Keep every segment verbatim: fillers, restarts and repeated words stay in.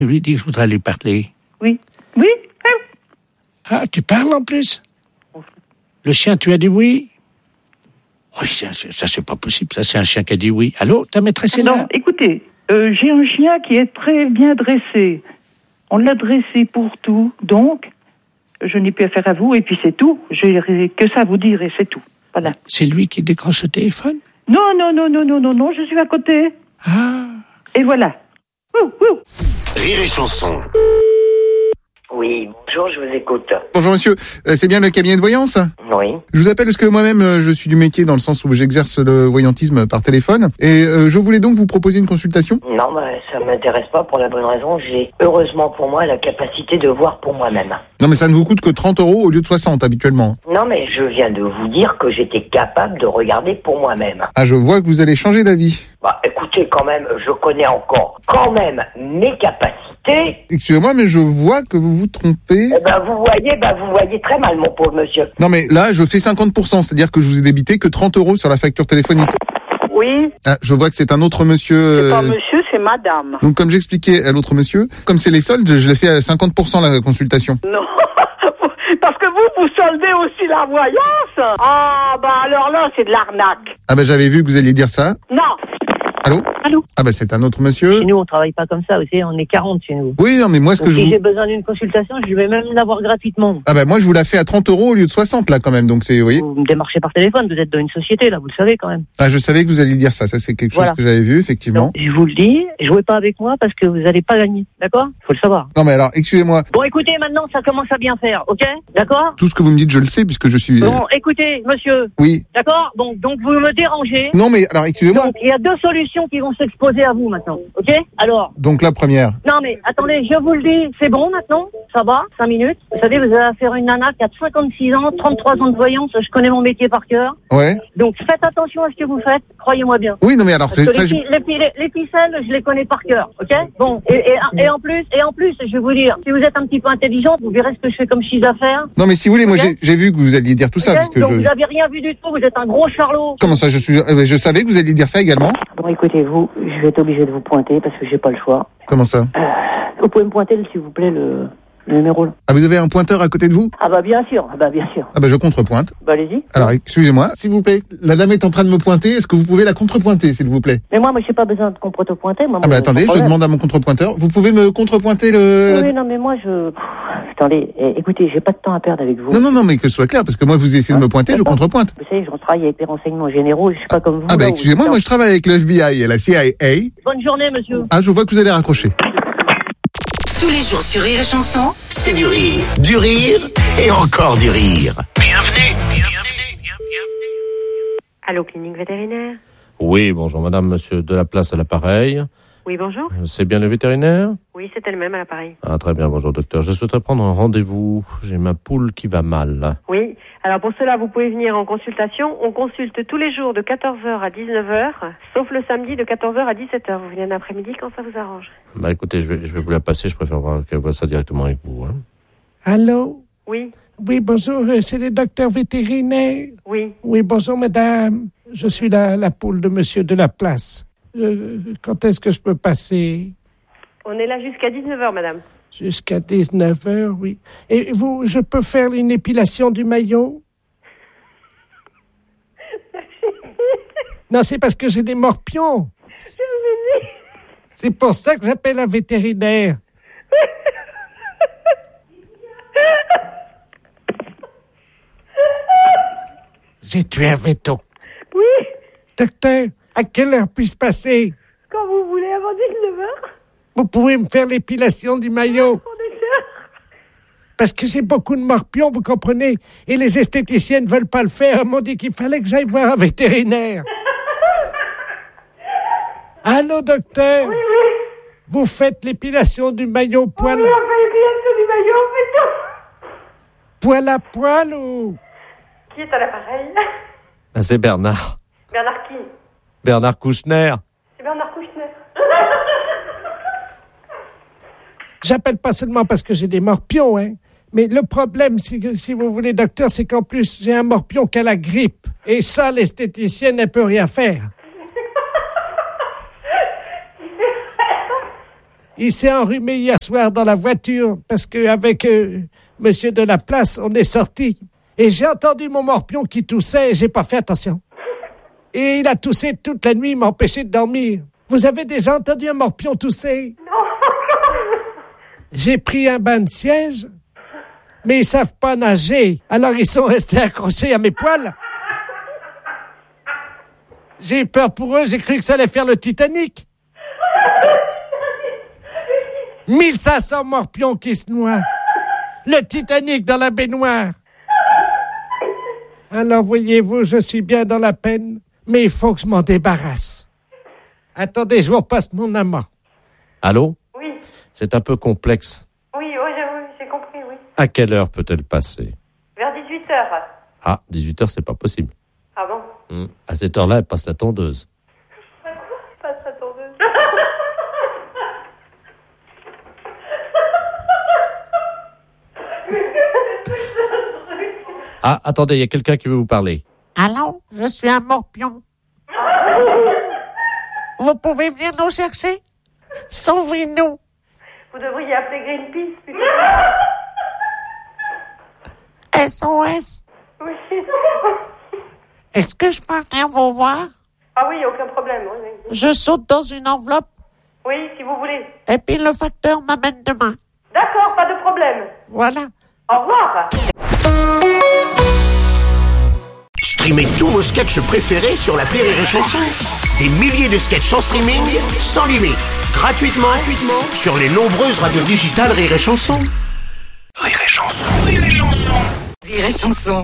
Je lui dis que je voudrais lui parler. Oui. Oui. Ah, tu parles en plus? Le chien, tu as dit oui? Oui, ça, ça c'est pas possible. Ça, c'est un chien qui a dit oui. Allô, ta maîtresse est là? Non, écoutez, euh, j'ai un chien qui est très bien dressé. On l'a dressé pour tout, donc je n'ai plus affaire à vous, et puis c'est tout. J'ai que ça à vous dire, et c'est tout. Voilà. C'est lui qui décroche le téléphone? Non, non, non, non, non, non, non, je suis à côté. Ah. Et voilà. Ouh, ouh. Rire et chanson. Oui, bonjour, je vous écoute. Bonjour monsieur, euh, c'est bien le cabinet de voyance? Oui. Je vous appelle parce que moi-même euh, je suis du métier dans le sens où j'exerce le voyantisme par téléphone et euh, je voulais donc vous proposer une consultation. Non, bah, ça m'intéresse pas pour la bonne raison. J'ai, heureusement pour moi, la capacité de voir pour moi-même. Non mais ça ne vous coûte que trente euros au lieu de soixante habituellement. Non, mais je viens de vous dire que j'étais capable de regarder pour moi-même. Ah, je vois que vous allez changer d'avis. Bah, écoutez, quand même, je connais encore quand même mes capacités. Excusez-moi mais je vois que vous vous trompez. Eh ben, vous voyez, ben, vous voyez très mal, mon pauvre monsieur. Non mais là je fais cinquante pour cent, c'est-à-dire que je vous ai débité que trente euros sur la facture téléphonique. Oui. Ah, je vois que c'est un autre monsieur. C'est pas euh, monsieur, c'est madame. Donc comme j'expliquais à l'autre monsieur, comme c'est les soldes, je l'ai fait à cinquante pour cent la consultation. Non. Parce que vous, vous soldez aussi la voyance. Ah, bah alors là, c'est de l'arnaque. Ah bah j'avais vu que vous alliez dire ça. Non. Allô? Allô? Ah bah c'est un autre monsieur. Chez nous, on travaille pas comme ça, vous savez, on est quarante chez nous. Oui, non mais moi ce Donc, que je si vous... j'ai besoin d'une consultation, je vais même l'avoir gratuitement. Ah bah moi je vous la fais à trente euros au lieu de soixante là quand même, donc c'est, vous voyez. Vous me démarchez par téléphone, vous êtes dans une société là, vous le savez quand même. Ah je savais que vous alliez dire ça, ça c'est quelque chose Voilà. que j'avais vu effectivement. Donc, je vous le dis, jouez pas avec moi parce que vous allez pas gagner, d'accord? Faut le savoir. Non mais alors, excusez-moi, Bon, écoutez, maintenant, ça commence à bien faire, ok? D'accord? tout ce que vous me dites je le sais puisque je suis... Bon, écoutez, monsieur, Oui. d'accord? Donc, donc vous me dérangez. Non mais alors excusez-moi. Donc, il y a deux solutions qui vont s'exposer à vous maintenant, ok? Alors, Donc la première. non mais attendez, je vous le dis, c'est bon maintenant? Ça va? Cinq minutes? Vous savez, vous avez affaire à une nana qui a cinquante-six ans, trente-trois ans de voyance, je connais mon métier par cœur. Ouais. Donc faites attention à ce que vous faites, croyez-moi bien. Oui non mais alors Parce c'est que ça. les, je- fi- les, fi- les- les ficelles, je les connais par cœur, ok? Bon, et, et, et en plus, et en plus, je vais vous dire, si vous êtes un petit peu intelligent, vous verrez ce que je fais comme chiffre d'affaires. Non mais si vous voulez, moi Ok. j'ai, j'ai vu que vous alliez dire tout ça ok parce que Donc je. vous avez rien vu du tout, vous êtes un gros charlot. Comment ça je suis euh, Je savais que vous alliez dire ça également. Bon, écoutez, vous, je vais être obligé de vous pointer parce que j'ai pas le choix. Comment ça? Vous pouvez me pointer, s'il vous plaît, le, le numéro là. Ah vous avez un pointeur à côté de vous? Ah bah bien sûr, ah bah bien sûr. Ah bah je contrepointe. Bah allez-y. Alors excusez-moi, s'il vous plaît. La dame est en train de me pointer. Est-ce que vous pouvez la contrepointer s'il vous plaît? Mais moi, moi, j'ai pas besoin de qu'on te pointer. Moi, Ah bah moi, attendez, sans je problème. demande à mon contrepointeur. Vous pouvez me contrepointer le. Oui, la- oui, non, mais moi, je... Pff, attendez, eh, écoutez, j'ai pas de temps à perdre avec vous. Non non non mais que ce soit clair parce que moi vous essayez de me pointer, je D'accord. contrepointe. Vous savez, je travaille avec les renseignements généraux, je suis pas comme vous. Ah bah là, où- excusez-moi, moi je travaille avec le F B I et la C I A. Bonne journée, monsieur. Ah je vois que vous allez raccrocher. Tous les jours sur Rire et Chanson, c'est du rire. Du rire et encore du rire. Bienvenue, bienvenue, bienvenue. Allô, clinique vétérinaire? Oui, bonjour madame, monsieur de la place à l'appareil. Oui, bonjour. C'est bien le vétérinaire? Oui, c'est elle-même à l'appareil. Ah très bien, bonjour docteur. Je souhaiterais prendre un rendez-vous. J'ai ma poule qui va mal. Oui, alors pour cela, vous pouvez venir en consultation. On consulte tous les jours de quatorze heures à dix-neuf heures, sauf le samedi de quatorze heures à dix-sept heures. Vous venez en après-midi quand ça vous arrange. Bah écoutez, je vais, je vais vous la passer, je préfère voir qu'elle voit ça directement avec vous. Hein. Allô? Oui, Oui, bonjour, euh, c'est le docteur vétérinaire. oui. Oui, bonjour madame. Je suis la, la poule de monsieur de la place. Euh, quand est-ce que je peux passer? On est là jusqu'à dix-neuf heures, madame. Jusqu'à dix-neuf heures, oui. Et vous, je peux faire une épilation du maillot? Non, c'est parce que j'ai des morpions. C'est pour ça que j'appelle un vétérinaire. J'ai tué un véto. Oui, Docteur, à quelle heure puis-je passer? quand vous voulez, avant dix-neuf heures. Vous pouvez me faire l'épilation du maillot? Parce que j'ai beaucoup de morpions, vous comprenez? Et les esthéticiennes ne veulent pas le faire. Elles m'ont dit qu'il fallait que j'aille voir un vétérinaire. Allô, docteur? Oui, oui. Vous faites l'épilation du maillot poil, Oui, on fait l'épilation du maillot, on fait tout. poil à poil ou... Qui est à l'appareil? Ah, c'est Bernard. Bernard qui? Bernard Kouchner. C'est Bernard Kouchner. J'appelle pas seulement parce que j'ai des morpions, hein. Mais le problème, c'est que, si vous voulez, docteur, c'est qu'en plus, j'ai un morpion qui a la grippe. Et ça, l'esthéticienne ne peut rien faire. Il s'est enrhumé hier soir dans la voiture parce qu'avec euh, monsieur de la place, on est sorti. Et j'ai entendu mon morpion qui toussait et j'ai pas fait attention. Et il a toussé toute la nuit, il m'a empêché de dormir. Vous avez déjà entendu un morpion tousser? Non. J'ai pris un bain de siège, mais ils savent pas nager. Alors ils sont restés accrochés à mes poils. J'ai eu peur pour eux, j'ai cru que ça allait faire le Titanic. mille cinq cents morpions qui se noient. Le Titanic dans la baignoire. Alors, voyez-vous, je suis bien dans la peine, mais il faut que je m'en débarrasse. Attendez, je vous repasse mon amas. Allô? Oui. C'est un peu complexe. Oui, oui, j'ai, j'ai compris, oui. À quelle heure peut-elle passer? Vers dix-huit heures. Ah, dix-huit heures, c'est pas possible. Ah bon? Hum. À cette heure-là, elle passe la tondeuse. Passe la tondeuse. Ah, attendez, il y a quelqu'un qui veut vous parler. Allô, je suis un morpion. Vous pouvez venir nous chercher? Sauvez-nous. Vous devriez appeler Greenpeace, plutôt. S O S. Oui. Est-ce que je peux venir vous voir? Ah oui, aucun problème. Oui, oui. Je saute dans une enveloppe Oui, si vous voulez. et puis le facteur m'amène demain. D'accord, pas de problème. Voilà. Au revoir. Streamez tous vos sketchs préférés sur l'appli Rire et Chanson. Des milliers de sketchs en streaming, sans limite, gratuitement, gratuitement sur les nombreuses radios digitales Rire et Chanson. Rire et Chanson, Rire et Chanson. Rire et Chanson.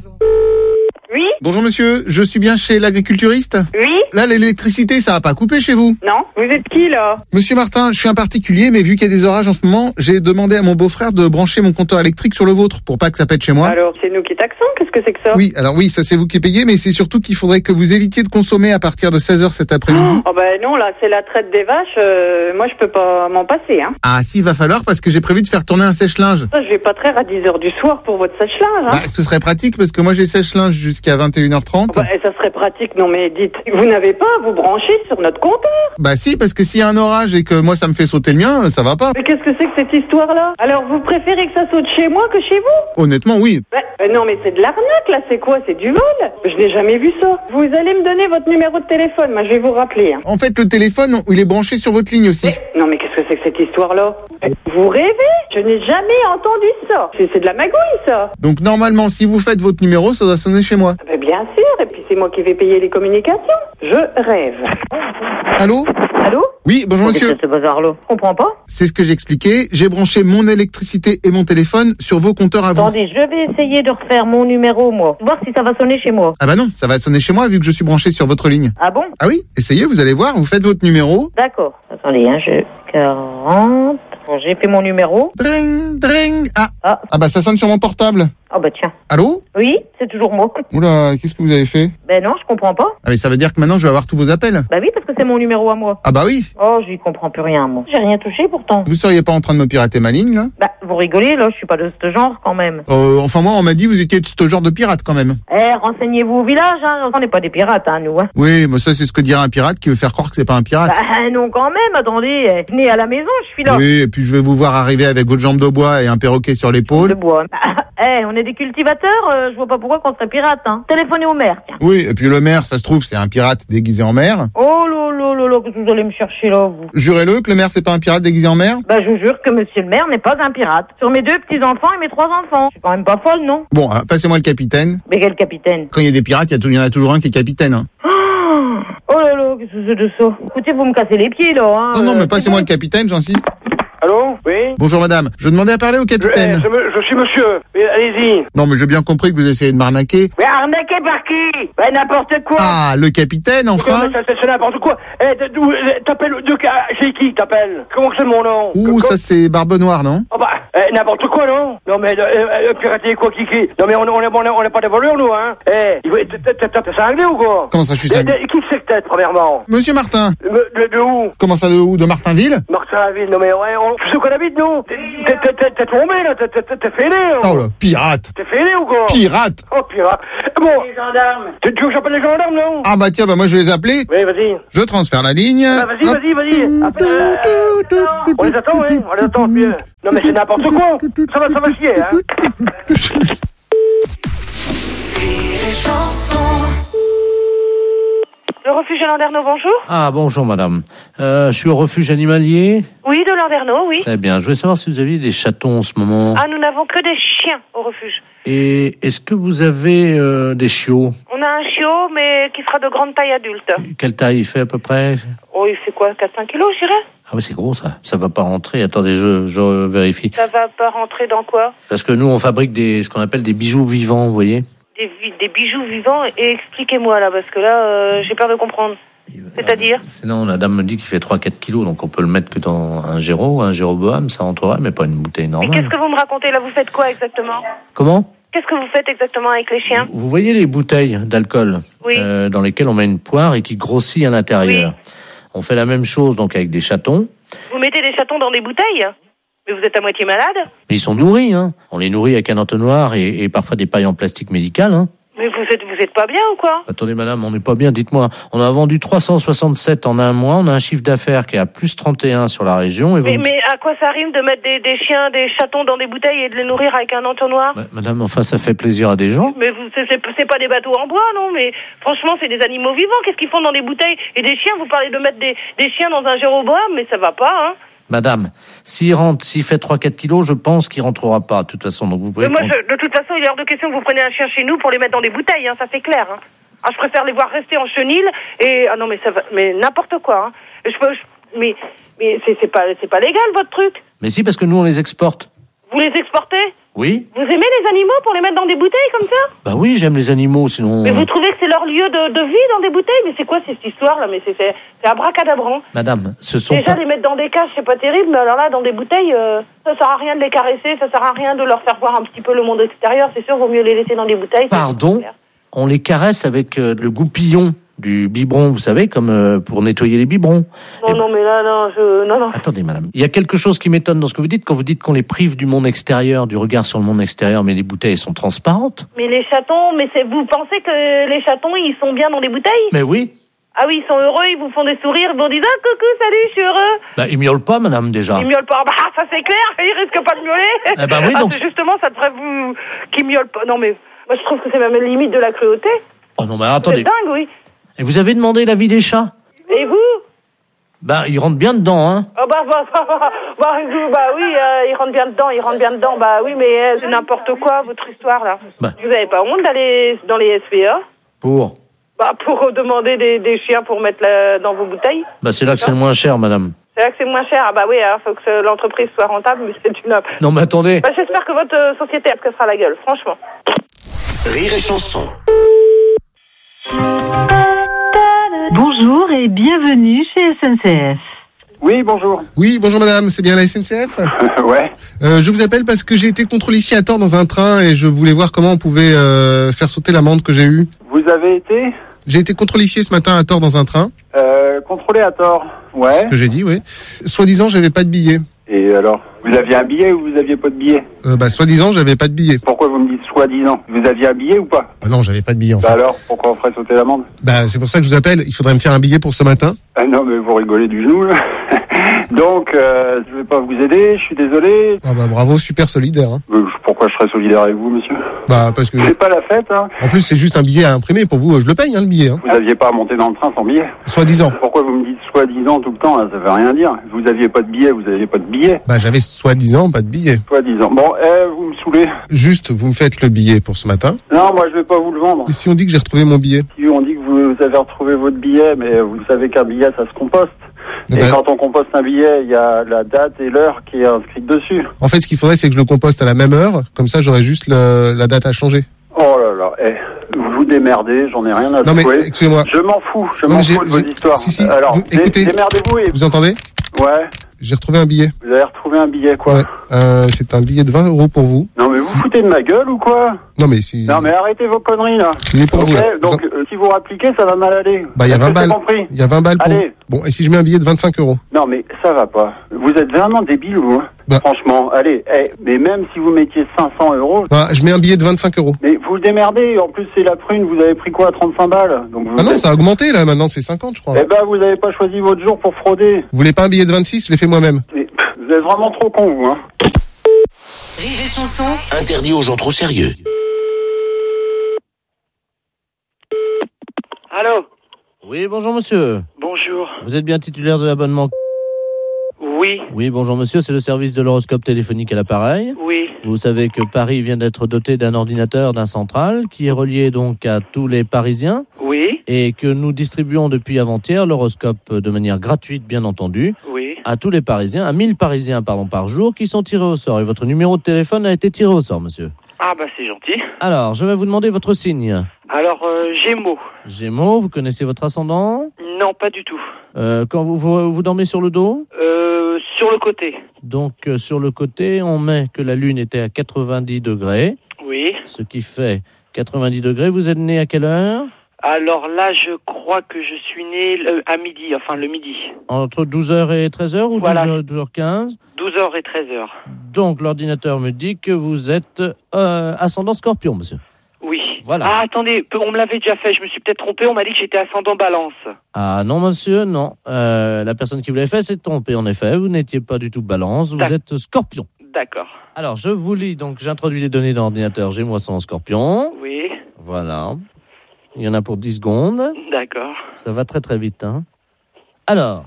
Oui? Bonjour monsieur, je suis bien chez l'agriculturiste? Oui? Là, l'électricité, ça va pas couper chez vous? Non? Vous êtes qui, là? Monsieur Martin, je suis un particulier, mais vu qu'il y a des orages en ce moment, j'ai demandé à mon beau-frère de brancher mon compteur électrique sur le vôtre, pour pas que ça pète chez moi. Alors, c'est nous qui taxons? Qu'est-ce que c'est que ça? Oui, alors oui, ça c'est vous qui payez, mais c'est surtout qu'il faudrait que vous évitiez de consommer à partir de seize heures cet après-midi. Oh ben non, là, c'est la traite des vaches, euh, moi je peux pas m'en passer, hein. Ah si, va falloir, parce que j'ai prévu de faire tourner un sèche-linge. Ça, je vais pas traire à dix heures du soir pour votre sèche-linge, hein. Bah, ce serait pratique, parce que moi j'ai sèche-linge jusqu'à vingt et une heures trente. Bah, ça serait pratique, non mais dites, vous n'avez pas à vous brancher sur notre compteur? Bah si, parce que s'il y a un orage et que moi ça me fait sauter le mien, ça va pas. Mais qu'est-ce que c'est que cette histoire-là? Alors, vous préférez que ça saute chez moi que chez vous? Honnêtement, oui. Bah, euh, non mais c'est de l'arnaque, là, c'est quoi? C'est du vol? Je n'ai jamais vu ça. Vous allez me donner votre numéro de téléphone, moi je vais vous rappeler, hein. En fait, le téléphone, il est branché sur votre ligne aussi. Mais, non mais qu'est-ce que c'est que cette histoire-là? Vous rêvez? Je n'ai jamais entendu ça. C'est, c'est de la magouille, ça. Donc normalement, si vous faites votre numéro, ça doit sonner chez moi. Bah, bien sûr, et puis c'est moi qui vais payer les communications. Je rêve. Allô? Allô? Oui, bonjour monsieur. C'est ce bazar-là. Je comprends pas. C'est ce que j'expliquais. J'ai branché mon électricité et mon téléphone sur vos compteurs à vous. Attendez, je vais essayer de refaire mon numéro, moi. Voir si ça va sonner chez moi. Ah bah non, ça va sonner chez moi vu que je suis branché sur votre ligne. Ah bon? Ah oui, essayez, vous allez voir, vous faites votre numéro. D'accord. Attendez, hein, je... quarante... Bon, j'ai fait mon numéro. Dring, dring. Ah. Ah. Ah bah ça sonne sur mon portable. Ah bah tiens. Allô? Oui, c'est toujours moi. Oula, qu'est-ce que vous avez fait? Ben non, je comprends pas. Ah mais ça veut dire que maintenant je vais avoir tous vos appels. Bah oui, parce que c'est mon numéro à moi. Ah bah oui. Oh, j'y comprends plus rien, moi. J'ai rien touché, pourtant. Vous seriez pas en train de me pirater ma ligne, là? Bah, vous rigolez, là, je suis pas de ce genre, quand même. Euh, enfin moi, on m'a dit que vous étiez de ce genre de pirate, quand même. Eh, renseignez-vous au village, hein. On n'est pas des pirates, hein, nous, hein. Oui, mais ça c'est ce que dirait un pirate qui veut faire croire que c'est pas un pirate. Bah non, quand même, attendez. Venez à la maison, je suis là. Oui, et puis je vais vous voir arriver avec votre jambe de bois et un perroquet sur l'épaule. De bois. Eh, on est des cultivateurs, euh, je vois pas pourquoi qu'on serait pirate, hein. Téléphonez au maire, tiens. Oui, et puis le maire, ça se trouve, c'est un pirate déguisé en maire. Oh là là là là, qu'est-ce que vous allez me chercher là, vous? Jurez-le que le maire, c'est pas un pirate déguisé en maire. Bah, je vous jure que monsieur le maire n'est pas un pirate. Sur mes deux petits-enfants et mes trois enfants. Je suis quand même pas folle, non? Bon, euh, passez-moi le capitaine. Mais quel capitaine? Quand il y a des pirates, il y, a tout- il y en a toujours un qui est capitaine. Hein. Oh là là, qu'est-ce que c'est de ça? Écoutez, vous me cassez les pieds, là, hein. Non, non, Euh, mais passez-moi le capitaine, j'insiste. Allô? Oui? Bonjour madame, je demandais à parler au Je, capitaine. eh, je, me- je suis monsieur. Mais allez-y. Non, mais j'ai bien compris que vous essayez de m'arnaquer. Mais arnaqué par qui? Bah, n'importe quoi. Ah, le capitaine, enfin. Mais ça, ça, c'est n'importe quoi. Eh, t- d'où- eh, t'appelles de chez qui t'appelles? Comment que c'est mon nom? Ouh, Que- ça c'est Barbe Noire, non? Oh bah, eh, n'importe quoi, non? Non, mais, euh, euh, pirater quoi, qui, qui? Non, mais on, on, est, on, est, on est pas des voleurs, nous, hein? Eh, il faut- t'es- t'es t'es cinglé ou quoi? Comment ça, je suis Eh, cinglé? eh, Qui c'est que t'es, premièrement? Monsieur Martin. De, de, de où? Comment ça, de où? De Martinville? Martinville, non mais ouais, on, tu sais qu'on habite, nous? T'es- T'es t'es- t'es tombé, là, t'es- t'es t'es fêlé, hein? Oh là, pirate. T'es fêlé ou quoi? Pirate. Oh, pirate. bon. Les gendarmes. Tu, tu veux que j'appelle les gendarmes, non? Ah bah tiens, bah moi je vais les appeler. Oui, vas-y. Je transfère la ligne. Ah, vas-y, Hop. vas-y, vas-y. Appelle, euh, on les attend, oui. On les attend, puis, euh, non, mais c'est n'importe quoi. Ça va, ça va chier, hein. Le refuge de Landerneau, bonjour. Ah, bonjour madame. Euh, je suis au refuge animalier. Oui, de Landerneau, oui. Très bien. Je voulais savoir si vous aviez des chatons en ce moment. Ah, nous n'avons que des chiens au refuge. Et est-ce que vous avez euh, des chiots? On a un chiot, mais qui sera de grande taille adulte. Quelle taille il fait à peu près? Oh, il fait quoi, quatre à cinq kilos, je dirais? Ah oui, c'est gros ça. Ça va pas rentrer. Attendez, je, je vérifie. Ça va pas rentrer dans quoi? Parce que nous, on fabrique des, ce qu'on appelle des bijoux vivants, vous voyez. Des, des bijoux vivants, et expliquez-moi là, parce que là, euh, j'ai peur de comprendre. C'est-à-dire? Sinon, la dame me dit qu'il fait trois à quatre kilos, donc on peut le mettre que dans un géro, un Jéroboam, ça rentrerait, mais pas une bouteille normale. Mais qu'est-ce que vous me racontez là? Vous faites quoi exactement? Comment? Qu'est-ce que vous faites exactement avec les chiens? Vous voyez les bouteilles d'alcool, oui. euh, dans lesquelles on met une poire et qui grossit à l'intérieur. Oui. On fait la même chose donc avec des chatons. Vous mettez des chatons dans des bouteilles? Mais vous êtes à moitié malade? Mais ils sont nourris, hein. On les nourrit avec un entonnoir et, et parfois des pailles en plastique médical, hein. Mais vous êtes, vous êtes pas bien ou quoi? Attendez madame, on n'est pas bien, dites-moi. On a vendu trois cent soixante-sept en un mois, on a un chiffre d'affaires qui est à plus trente et un sur la région. Et mais, vous... mais à quoi ça rime de mettre des, des chiens, des chatons dans des bouteilles et de les nourrir avec un entonnoir? bah, Madame, enfin ça fait plaisir à des gens. Mais vous, c'est, c'est, c'est pas des bateaux en bois, non? Mais franchement, c'est des animaux vivants, qu'est-ce qu'ils font dans des bouteilles? Et des chiens, vous parlez de mettre des, des chiens dans un Jéroboam, mais ça va pas, hein? Madame, s'il rentre, s'il fait trois à quatre kilos, je pense qu'il rentrera pas, de toute façon. Donc vous pouvez mais moi, prendre... je, de toute façon, il est hors de question que vous preniez un chien chez nous pour les mettre dans des bouteilles, hein, ça c'est clair. Hein. Ah, je préfère les voir rester en chenil et... Ah non, mais ça va... Mais n'importe quoi, hein. Je peux... Je... Mais, mais c'est, c'est, pas, c'est pas légal, votre truc. Mais si, parce que nous, on les exporte. Vous les exportez? Oui. Vous aimez les animaux pour les mettre dans des bouteilles comme ça? Bah oui, j'aime les animaux, sinon... Mais vous trouvez que c'est leur lieu de, de vie dans des bouteilles? Mais c'est quoi cette histoire-là? Mais c'est, c'est, c'est abracadabrant. Madame, ce sont Déjà, pas... les mettre dans des cages, c'est pas terrible, mais alors là, dans des bouteilles, euh, ça sert à rien de les caresser, ça sert à rien de leur faire voir un petit peu le monde extérieur. C'est sûr, vaut mieux les laisser dans des bouteilles. Pardon? On les caresse avec euh, le goupillon du biberon, vous savez, comme euh, pour nettoyer les biberons. Non, Et... non, mais là, non, je... Non, non. Attendez, madame. Il y a quelque chose qui m'étonne dans ce que vous dites, quand vous dites qu'on les prive du monde extérieur, du regard sur le monde extérieur, mais les bouteilles sont transparentes. Mais les chatons, mais c'est... vous pensez que les chatons, ils sont bien dans les bouteilles? Mais oui. Ah oui, ils sont heureux, ils vous font des sourires, ils vous disent « Ah, coucou, salut, je suis heureux !» Bah, ils miaulent pas, madame, déjà. Ils miaulent pas, bah, ça c'est clair, ils risquent pas de miauler. Eh bah oui, ah, donc... justement, ça devrait vous... qu'ils miaulent pas. Non, mais moi, je trouve que c'est même la limite de la cruauté. Oh non, mais attendez. C'est dingue, oui. Et vous avez demandé l'avis des chats? Et vous? Bah, ils rentrent bien dedans, hein. Ah bah, bah, bah, bah, bah, bah oui, euh, ils rentrent bien dedans, ils rentrent bien dedans. Bah oui, mais euh, c'est n'importe quoi, votre histoire, là. Bah. Vous avez pas honte d'aller dans les S P A? Pour? Bah, pour demander des, des chiens pour mettre la, dans vos bouteilles. Bah, c'est là que c'est le moins cher, madame. C'est là que c'est moins cher. Ah bah oui, alors faut que l'entreprise soit rentable, mais c'est une... Non, mais attendez. Bah, j'espère que votre euh, société elle cassera la gueule, franchement. Rire et chanson. Bonjour et bienvenue chez S N C F. Oui, bonjour. Oui, bonjour madame, c'est bien la S N C F? Ouais. Euh, je vous appelle parce que j'ai été contrôlifié à tort dans un train et je voulais voir comment on pouvait euh, faire sauter l'amende que j'ai eue. Vous avez été J'ai été contrôlifié ce matin à tort dans un train. euh, Contrôlé à tort, ouais. C'est ce que j'ai dit, oui. Soi-disant, j'avais pas de billet. Et alors, vous aviez un billet ou vous aviez pas de billet? Euh, bah, soi-disant, j'avais pas de billet. Pourquoi vous me dites soi-disant? Vous aviez un billet ou pas? Bah non, j'avais pas de billet en bah fait. Alors, pourquoi on ferait sauter l'amende? Bah, c'est pour ça que je vous appelle. Il faudrait me faire un billet pour ce matin. Ah non, mais vous rigolez du genou, là. Donc, euh, je vais pas vous aider, je suis désolé. Ah bah bravo, super solidaire. Hein. Euh, pourquoi je serais solidaire avec vous, monsieur? Bah parce que... C'est pas la fête, hein. En plus, c'est juste un billet à imprimer. Pour vous, je le paye, hein, le billet. Hein. Vous aviez pas à monter dans le train sans billet? Soi-disant. Pourquoi vous me dites soi-disant tout le temps, là? Ça veut rien dire. Vous aviez pas de billet, vous aviez pas de billet. Bah j'avais soi-disant pas de billet. Soi-disant. Bon, eh, vous me saoulez. Juste, vous me faites le billet pour ce matin. Non, moi je vais pas vous le vendre. Et si on dit que j'ai retrouvé mon billet? Si on dit que vous avez retrouvé votre billet, mais vous savez qu'un billet, ça se composte. Et ben, quand on composte un billet, il y a la date et l'heure qui est inscrite dessus. En fait, ce qu'il faudrait, c'est que je le composte à la même heure. Comme ça, j'aurais juste le, la date à changer. Oh là là, eh, vous vous démerdez, j'en ai rien à Non mais, secouer. excusez-moi. Je m'en fous, je non, m'en fous de vos histoires. Si, si, Alors, vous, écoutez, démerdez-vous et... Vous entendez? Ouais. J'ai retrouvé un billet. Vous avez retrouvé un billet, quoi? Ouais. Euh, c'est un billet de vingt euros pour vous. Non mais vous foutez de ma gueule ou quoi? Non mais si... Non mais arrêtez vos conneries là. Il est pour Ok, vous. Là. donc euh, si vous rappliquez, ça va mal aller. Bah il y a Est-ce vingt que c'est balles. compris? Il y a vingt balles pour Allez. vous. Bon, et si je mets un billet de vingt-cinq euros? Non mais ça va pas. Vous êtes vraiment débile vous. Hein bah. Franchement, allez. Eh, mais même si vous mettiez cinq cents euros. Bah, je mets un billet de vingt-cinq euros. Mais vous le démerdez. En plus c'est la prune. Vous avez pris quoi, trente-cinq balles? Donc vous Ah non, êtes... ça a augmenté là. Maintenant c'est cinquante, je crois. Eh ben vous avez pas choisi votre jour pour frauder. Vous voulez pas un billet de vingt-six? Je l'ai fait moi-même. Mais, vous êtes vraiment trop con vous. Hein. Rire et chanson, interdit aux gens trop sérieux. Allô? Oui, bonjour monsieur. Bonjour. Vous êtes bien titulaire de l'abonnement? Oui. Oui, bonjour monsieur, c'est le service de l'horoscope téléphonique à l'appareil. Oui. Vous savez que Paris vient d'être doté d'un ordinateur, d'un central, qui est relié donc à tous les Parisiens. Oui. Et que nous distribuons depuis avant-hier l'horoscope de manière gratuite, bien entendu. Oui. À tous les Parisiens, à mille Parisiens pardon, par jour, qui sont tirés au sort. Et votre numéro de téléphone a été tiré au sort, monsieur. Ah bah c'est gentil. Alors, je vais vous demander votre signe. Alors, euh, Gémeaux. Gémeaux, vous connaissez votre ascendant? Non, pas du tout. Euh, quand vous, vous, vous dormez sur le dos? Euh, sur le côté. Donc, euh, sur le côté, on met que la Lune était à quatre-vingt-dix degrés. Oui. Ce qui fait quatre-vingt-dix degrés. Vous êtes né à quelle heure? Alors là, je crois que je suis né le- à midi, enfin le midi. Entre douze heures et treize heures ou Voilà. douze heures, douze heures quinze? douze heures et treize heures. Donc, l'ordinateur me dit que vous êtes euh, ascendant Scorpion, monsieur. Oui. Voilà. Ah, attendez, peu- on me l'avait déjà fait, je me suis peut-être trompé, on m'a dit que j'étais ascendant Balance. Ah non, monsieur, non. Euh, la personne qui vous l'avait fait s'est trompée, en effet. Vous n'étiez pas du tout Balance, vous D'ac- êtes Scorpion. D'accord. Alors, je vous lis, donc j'introduis les données dans l'ordinateur. J'ai moi ascendant Scorpion. Oui, Voilà. Il y en a pour dix secondes. d'accord. Ça va très très vite, hein. Alors,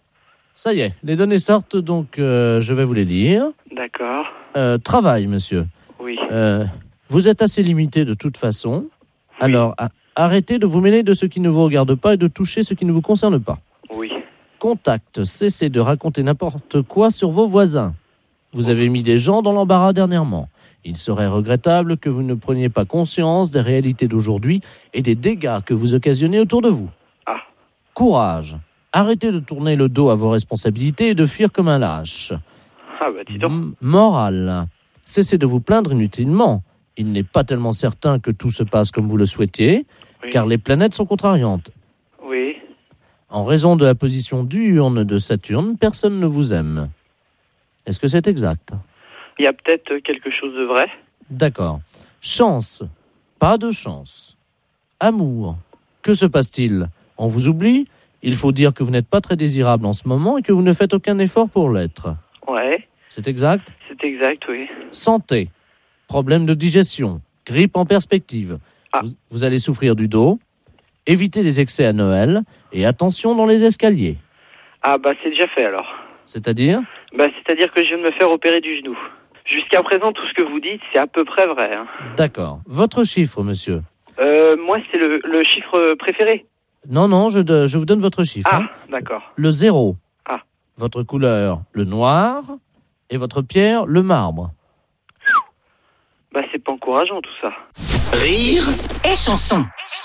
ça y est, les données sortent, donc euh, je vais vous les lire. D'accord. Euh, travail, monsieur. Oui. Euh, vous êtes assez limité de toute façon. Alors, a- arrêtez de vous mêler de ce qui ne vous regarde pas et de toucher ce qui ne vous concerne pas. Oui. Contact, cessez de raconter n'importe quoi sur vos voisins. Vous avez mis des gens dans l'embarras dernièrement. Il serait regrettable que vous ne preniez pas conscience des réalités d'aujourd'hui et des dégâts que vous occasionnez autour de vous. Ah. Courage. Arrêtez de tourner le dos à vos responsabilités et de fuir comme un lâche. Ah bah dis donc. M- morale. Cessez de vous plaindre inutilement. Il n'est pas tellement certain que tout se passe comme vous le souhaitiez, Oui. car les planètes sont contrariantes. Oui. En raison de la position diurne de Saturne, personne ne vous aime. Est-ce que c'est exact? Il y a peut-être quelque chose de vrai. D'accord. Chance. Pas de chance. Amour. Que se passe-t-il? On vous oublie? Il faut dire que vous n'êtes pas très désirable en ce moment et que vous ne faites aucun effort pour l'être. Ouais, C'est exact? c'est exact, oui. Santé. Problème de digestion. Grippe en perspective. Ah. Vous, vous allez souffrir du dos. Évitez les excès à Noël. Et attention dans les escaliers. Ah bah c'est déjà fait alors. C'est-à-dire? Bah c'est-à-dire que je viens de me faire opérer du genou. Jusqu'à présent, tout ce que vous dites, c'est à peu près vrai. Hein. D'accord. Votre chiffre, monsieur? Euh, moi, c'est le, le chiffre préféré. Non, non, je, de- je vous donne votre chiffre. Ah, hein. d'accord. Le zéro. Ah. Votre couleur, le noir. Et votre pierre, le marbre. Bah c'est pas encourageant tout ça. Rire Et chanson.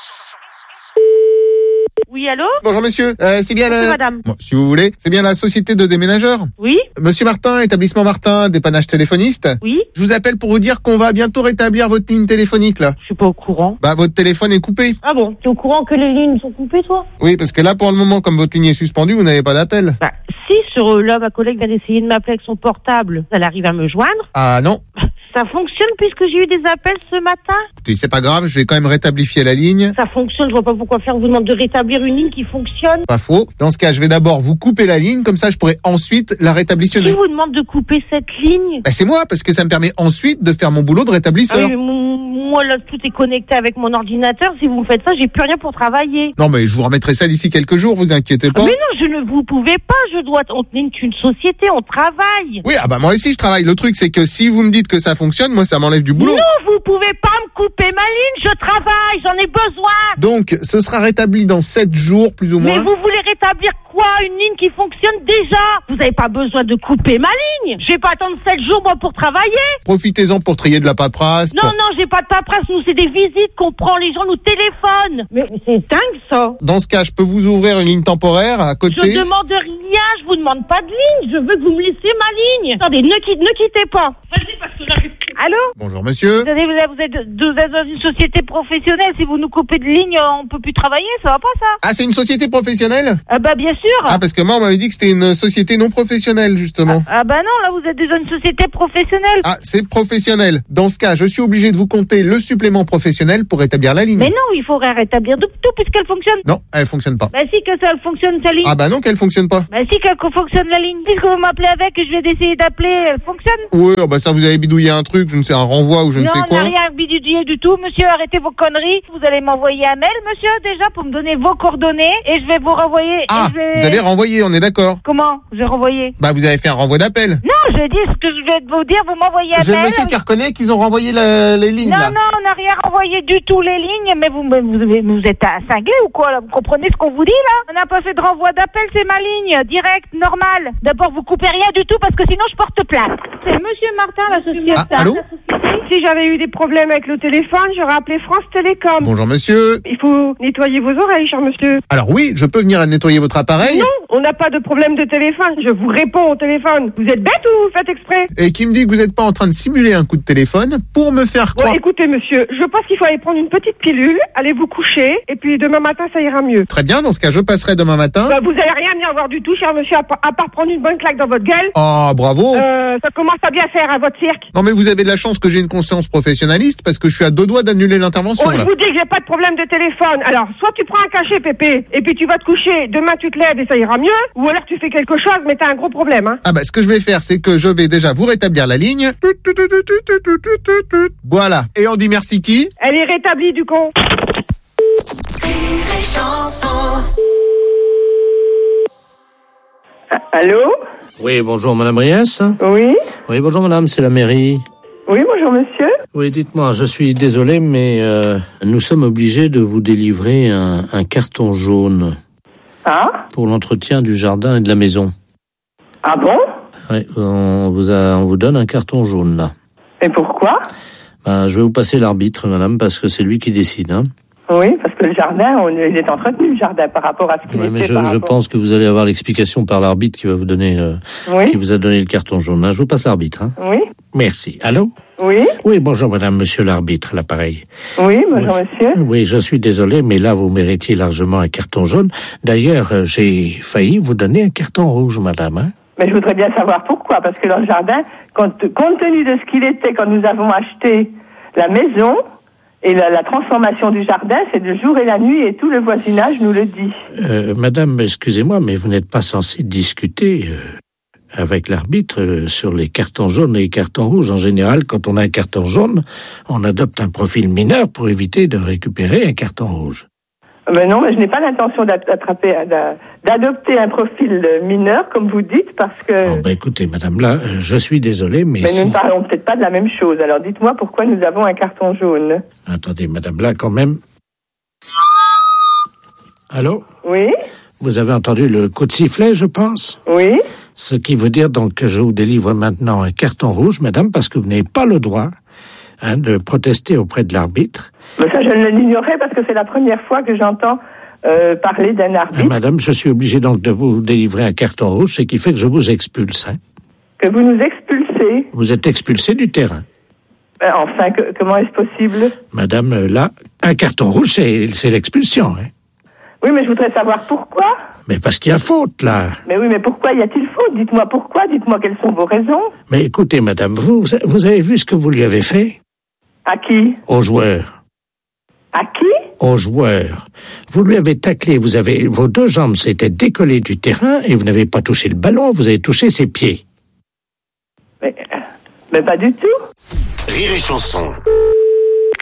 Oui, allô? Bonjour monsieur, euh, c'est bien Bonjour, la... madame. Bon, si vous voulez, c'est bien la société de déménageurs? Oui? Monsieur Martin, établissement Martin, dépannage téléphoniste. Oui? Je vous appelle pour vous dire qu'on va bientôt rétablir votre ligne téléphonique, là. Je suis pas au courant. Bah, votre téléphone est coupé. Ah bon? T'es au courant que les lignes sont coupées, toi? Oui, parce que là, pour le moment, comme votre ligne est suspendue, vous n'avez pas d'appel. Bah, si, sur euh, là, ma collègue vient d'essayer de m'appeler avec son portable. Elle arrive à me joindre. Ah non. Ça fonctionne puisque j'ai eu des appels ce matin? Écoutez, c'est pas grave, je vais quand même rétablifier la ligne. Ça fonctionne, je vois pas pourquoi faire. On vous demande de rétablir une ligne qui fonctionne. Pas faux. Dans ce cas, je vais d'abord vous couper la ligne, comme ça je pourrai ensuite la Qui rétablissionner. vous demande de couper cette ligne? Bah, c'est moi, parce que ça me permet ensuite de faire mon boulot de Ah rétablisseur. oui, mais mon- moi, là, tout est connecté avec mon ordinateur. Si vous me faites ça, j'ai plus rien pour travailler. Non, mais je vous remettrai ça d'ici quelques jours, vous inquiétez pas. Mais non, je ne vous pouvez pas. Je dois. On est une société, on travaille. Oui, ah bah moi aussi je travaille. Le truc, c'est que si vous me dites que ça fonctionne, moi ça m'enlève du boulot. Non, vous pouvez pas me couper ma ligne. Je travaille, j'en ai besoin. Donc, ce sera rétabli dans sept jours, plus ou moins. Mais vous voulez rétablir quoi? quoi? Une ligne qui fonctionne déjà. Vous n'avez pas besoin de couper ma ligne. Je vais pas attendre sept jours, moi, pour travailler. Profitez-en pour trier de la paperasse. Non, non, j'ai pas de paperasse. Nous, c'est des visites qu'on prend. Les gens nous téléphonent. Mais c'est dingue, ça. Dans ce cas, je peux vous ouvrir une ligne temporaire à côté? Je demande rien. Je vous demande pas de ligne. Je veux que vous me laissiez ma ligne. Attendez, ne, quitte, ne quittez pas. Vas-y, parce que j'arrive. Allô? Bonjour, monsieur. Vous êtes, vous, êtes, vous êtes dans une société professionnelle. Si vous nous coupez de ligne, on peut plus travailler. Ça va pas, ça? Ah, c'est une société professionnelle? Ah bah, bien sûr. Ah, parce que moi, on m'avait dit que c'était une société non professionnelle, justement. Ah, ah bah non, là, vous êtes déjà une société professionnelle. Ah, c'est professionnel. Dans ce cas, je suis obligé de vous compter le supplément professionnel pour rétablir la ligne. Mais non, il faudrait rétablir tout, tout puisqu'elle fonctionne. Non, elle fonctionne pas. Bah si, que ça elle fonctionne, sa ligne. Ah bah non, qu'elle fonctionne pas. Bah si, qu'elle fonctionne la ligne. Puisque vous m'appelez avec, que je vais essayer d'appeler, elle fonctionne. Oui, oh bah ça, vous avez bidouillé un truc, je ne sais, un renvoi ou je ne sais quoi. Non, on n'a rien bidouillé du tout. Monsieur, arrêtez vos conneries. Vous allez m'envoyer un mail, monsieur, déjà, pour me donner vos coordonnées, et je vais vous renvoyer. Ah, et je vais... vous avez renvoyé, on est d'accord. Comment? J'ai renvoyé? Bah vous avez fait un renvoi d'appel. Non, je dis ce que je vais vous dire, vous m'envoyez un J'ai mail. le monsieur qui reconnaît qu'ils ont renvoyé la, les lignes, non, là. Non, non, on n'a rien renvoyé du tout, les lignes, mais vous, vous, vous, vous êtes un cinglé ou quoi, là? Vous comprenez ce qu'on vous dit, là? On n'a pas fait de renvoi d'appel, c'est ma ligne, direct, normal. D'abord, vous coupez rien du tout, parce que sinon, je porte plainte. C'est monsieur Martin, la société. Ah, allô? Si j'avais eu des problèmes avec le téléphone, j'aurais appelé France Télécom. Bonjour, monsieur. Il faut nettoyer vos oreilles, cher monsieur. Alors oui, je peux venir nettoyer votre appareil? Non, on n'a pas de problème de téléphone. Je vous réponds au téléphone. Vous êtes bête ou vous faites exprès? Et qui me dit que vous n'êtes pas en train de simuler un coup de téléphone pour me faire croire... Bon, écoutez, monsieur, je pense qu'il faut aller prendre une petite pilule, aller vous coucher, et puis demain matin, ça ira mieux. Très bien, dans ce cas, je passerai demain matin. Bah, vous allez rien bien voir du tout, cher monsieur, à, à part prendre une bonne claque dans votre gueule. Oh, bravo. Euh, ça commence à bien faire à votre cirque. Non, mais vous avez de la chance que j'ai une conscience professionnaliste, parce que je suis à deux doigts d'annuler l'intervention, Oh, là. je vous dis que j'ai pas de problème de téléphone. Alors, soit tu prends un cachet, Pépé, et puis tu vas te coucher, demain tu te lèves et ça ira mieux, ou alors tu fais quelque chose, mais t'as un gros problème, hein. Ah bah, ce que je vais faire, c'est que je vais déjà vous rétablir la ligne. Voilà. Et on dit merci qui? Elle est rétablie, du con. Allô? Oui, bonjour Madame Riès. Oui. Oui, bonjour Madame, c'est la mairie. Oui, bonjour monsieur. Oui, dites-moi, je suis désolé, mais euh, nous sommes obligés de vous délivrer un, un carton jaune. Ah? Pour l'entretien du jardin et de la maison. Ah bon? Oui, on vous, a, on vous donne un carton jaune, là. Et pourquoi? Ben, je vais vous passer l'arbitre, madame, parce que c'est lui qui décide, hein. Oui, parce que le jardin, on, il est entretenu, le jardin, par rapport à ce qu'il Oui, était. mais je, par je rapport... pense que vous allez avoir l'explication par l'arbitre qui va vous donner, euh, oui. qui vous a donné le carton jaune. Hein. Je vous passe l'arbitre, hein. Oui. Merci. Allô? Oui. Oui, bonjour madame, monsieur l'arbitre, l'appareil. Oui, bonjour oui. monsieur. Oui, je suis désolé, mais là, vous méritiez largement un carton jaune. D'ailleurs, euh, j'ai failli vous donner un carton rouge, madame, hein. Mais je voudrais bien savoir pourquoi, parce que dans le jardin, compte, compte tenu de ce qu'il était quand nous avons acheté la maison, et la, la transformation du jardin, c'est le jour et la nuit, et tout le voisinage nous le dit. Euh, madame, excusez-moi, mais vous n'êtes pas censée discuter euh, avec l'arbitre euh, sur les cartons jaunes et les cartons rouges. En général, quand on a un carton jaune, on adopte un profil mineur pour éviter de récupérer un carton rouge. Mais non, mais je n'ai pas l'intention d'attraper, d'adopter un profil mineur, comme vous dites, parce que... Oh, ben écoutez, madame, là, euh, je suis désolé, mais... Mais si... nous ne parlons peut-être pas de la même chose. Alors dites-moi pourquoi nous avons un carton jaune. Attendez, madame, là, quand même... Allô? Oui? Vous avez entendu le coup de sifflet, je pense? Oui? Ce qui veut dire donc que je vous délivre maintenant un carton rouge, madame, parce que vous n'avez pas le droit hein, de protester auprès de l'arbitre. Mais ça, je ne l'ignorais parce que c'est la première fois que j'entends euh, parler d'un arbitre. Ah, madame, je suis obligé donc de vous délivrer un carton rouge, ce qui fait que je vous expulse. Hein. Que vous nous expulsez? Vous êtes expulsé du terrain. Euh, enfin, que, comment est-ce possible? Madame, là, un carton rouge, c'est, c'est l'expulsion. Hein. Oui, mais je voudrais savoir pourquoi. Mais parce qu'il y a faute, là. Mais oui, mais pourquoi y a-t-il faute? Dites-moi pourquoi, dites-moi quelles sont vos raisons. Mais écoutez, madame, vous, vous avez vu ce que vous lui avez fait? À qui? Au joueur. À qui? Au joueur. Vous lui avez taclé, vous avez, vos deux jambes s'étaient décollées du terrain et vous n'avez pas touché le ballon, vous avez touché ses pieds. Mais, mais pas du tout. Rire et chanson.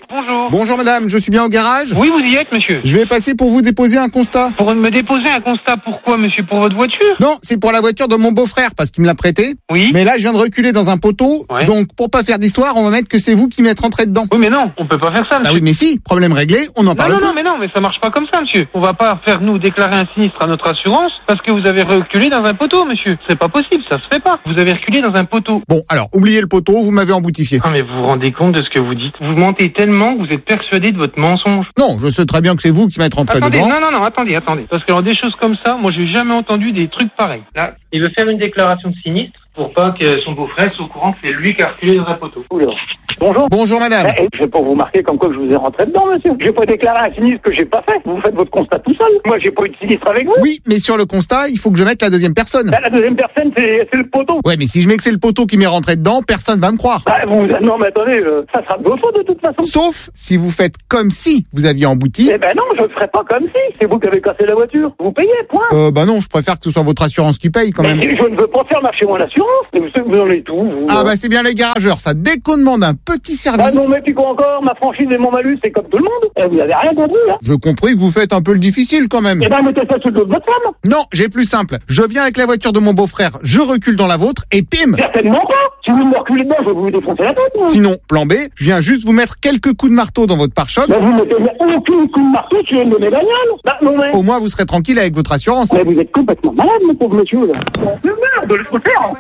Bonjour. Bonjour madame, je suis bien au garage? Oui, vous y êtes, monsieur. Je vais passer pour vous déposer un constat. Pour me déposer un constat, pourquoi, monsieur? Pour votre voiture? Non, c'est pour la voiture de mon beau-frère, parce qu'il me l'a prêté. Oui. Mais là, je viens de reculer dans un poteau. Ouais. Donc, pour pas faire d'histoire, on va mettre que c'est vous qui m'êtes rentré dedans. Oui, mais non, on peut pas faire ça, monsieur. Ah oui, mais si, problème réglé, on en Non, parle non, plus. non, mais non, mais ça marche pas comme ça, monsieur. On va pas faire nous déclarer un sinistre à notre assurance parce que vous avez reculé dans un poteau, monsieur. C'est pas possible, ça se fait pas. Vous avez reculé dans un poteau. Bon, alors, oubliez le poteau, vous m'avez emboutifié. Ah, mais vous vous rendez compte de ce que vous dites? Vous mentez tellement que vous êtes persuadé de votre mensonge. Non, je sais très bien que c'est vous qui m'êtes rentré Attendez, dedans. non, non, non, attendez, attendez. Parce que alors, des choses comme ça, moi, j'ai jamais entendu des trucs pareils. Là, il veut faire une déclaration de sinistre pour pas que son beau-frère soit au courant que c'est lui qui a reculé dans un poteau. Oula. Bonjour. Bonjour madame. Eh, je vais pas vous marquer comme quoi que je vous ai rentré dedans, monsieur. J'ai pas déclaré un sinistre que j'ai pas fait. Vous faites votre constat tout seul. Moi, j'ai pas eu de sinistre avec vous. Oui, mais sur le constat, il faut que je mette la deuxième personne. Là, la deuxième personne, c'est c'est le poteau. Ouais, mais si je mets que c'est le poteau qui m'est rentré dedans, personne va me croire. Bah, vous, non, mais attendez, euh, ça sera de votre faute de toute façon. Sauf si vous faites comme si vous aviez embouti. Eh ben non, je ne ferai pas comme si. C'est vous qui avez cassé la voiture. Vous payez, point. Euh, bah non, je préfère que ce soit votre assurance qui paye quand Mais même. je ne veux pas faire marcher moi l'assurance. Mais vous, vous en êtes où, vous Ah euh bah c'est bien les garageurs, ça. Dès qu'on demande un petit service... Ah non, mais puis quoi encore, ma franchise et mon malus, c'est comme tout le monde. Eh, vous avez rien compris, là. Je compris que vous faites un peu le difficile quand même. Eh ben, mettez ça sous le dos de votre femme. Non, j'ai plus simple. Je viens avec la voiture de mon beau-frère, je recule dans la vôtre et pim. Certainement pas. Si vous me reculez dedans, je vais vous défoncer la tête, moi. Sinon, plan B, je viens juste vous mettre quelques coups de marteau dans votre pare-choc. Bah, vous mettez aucun coup de marteau sur une de mes bagnoles. Bah, non, mais... Au moins, vous serez tranquille avec votre assurance. Mais vous êtes complètement malade, mon pauvre monsieur, là. C'est merde, laisse-moi faire.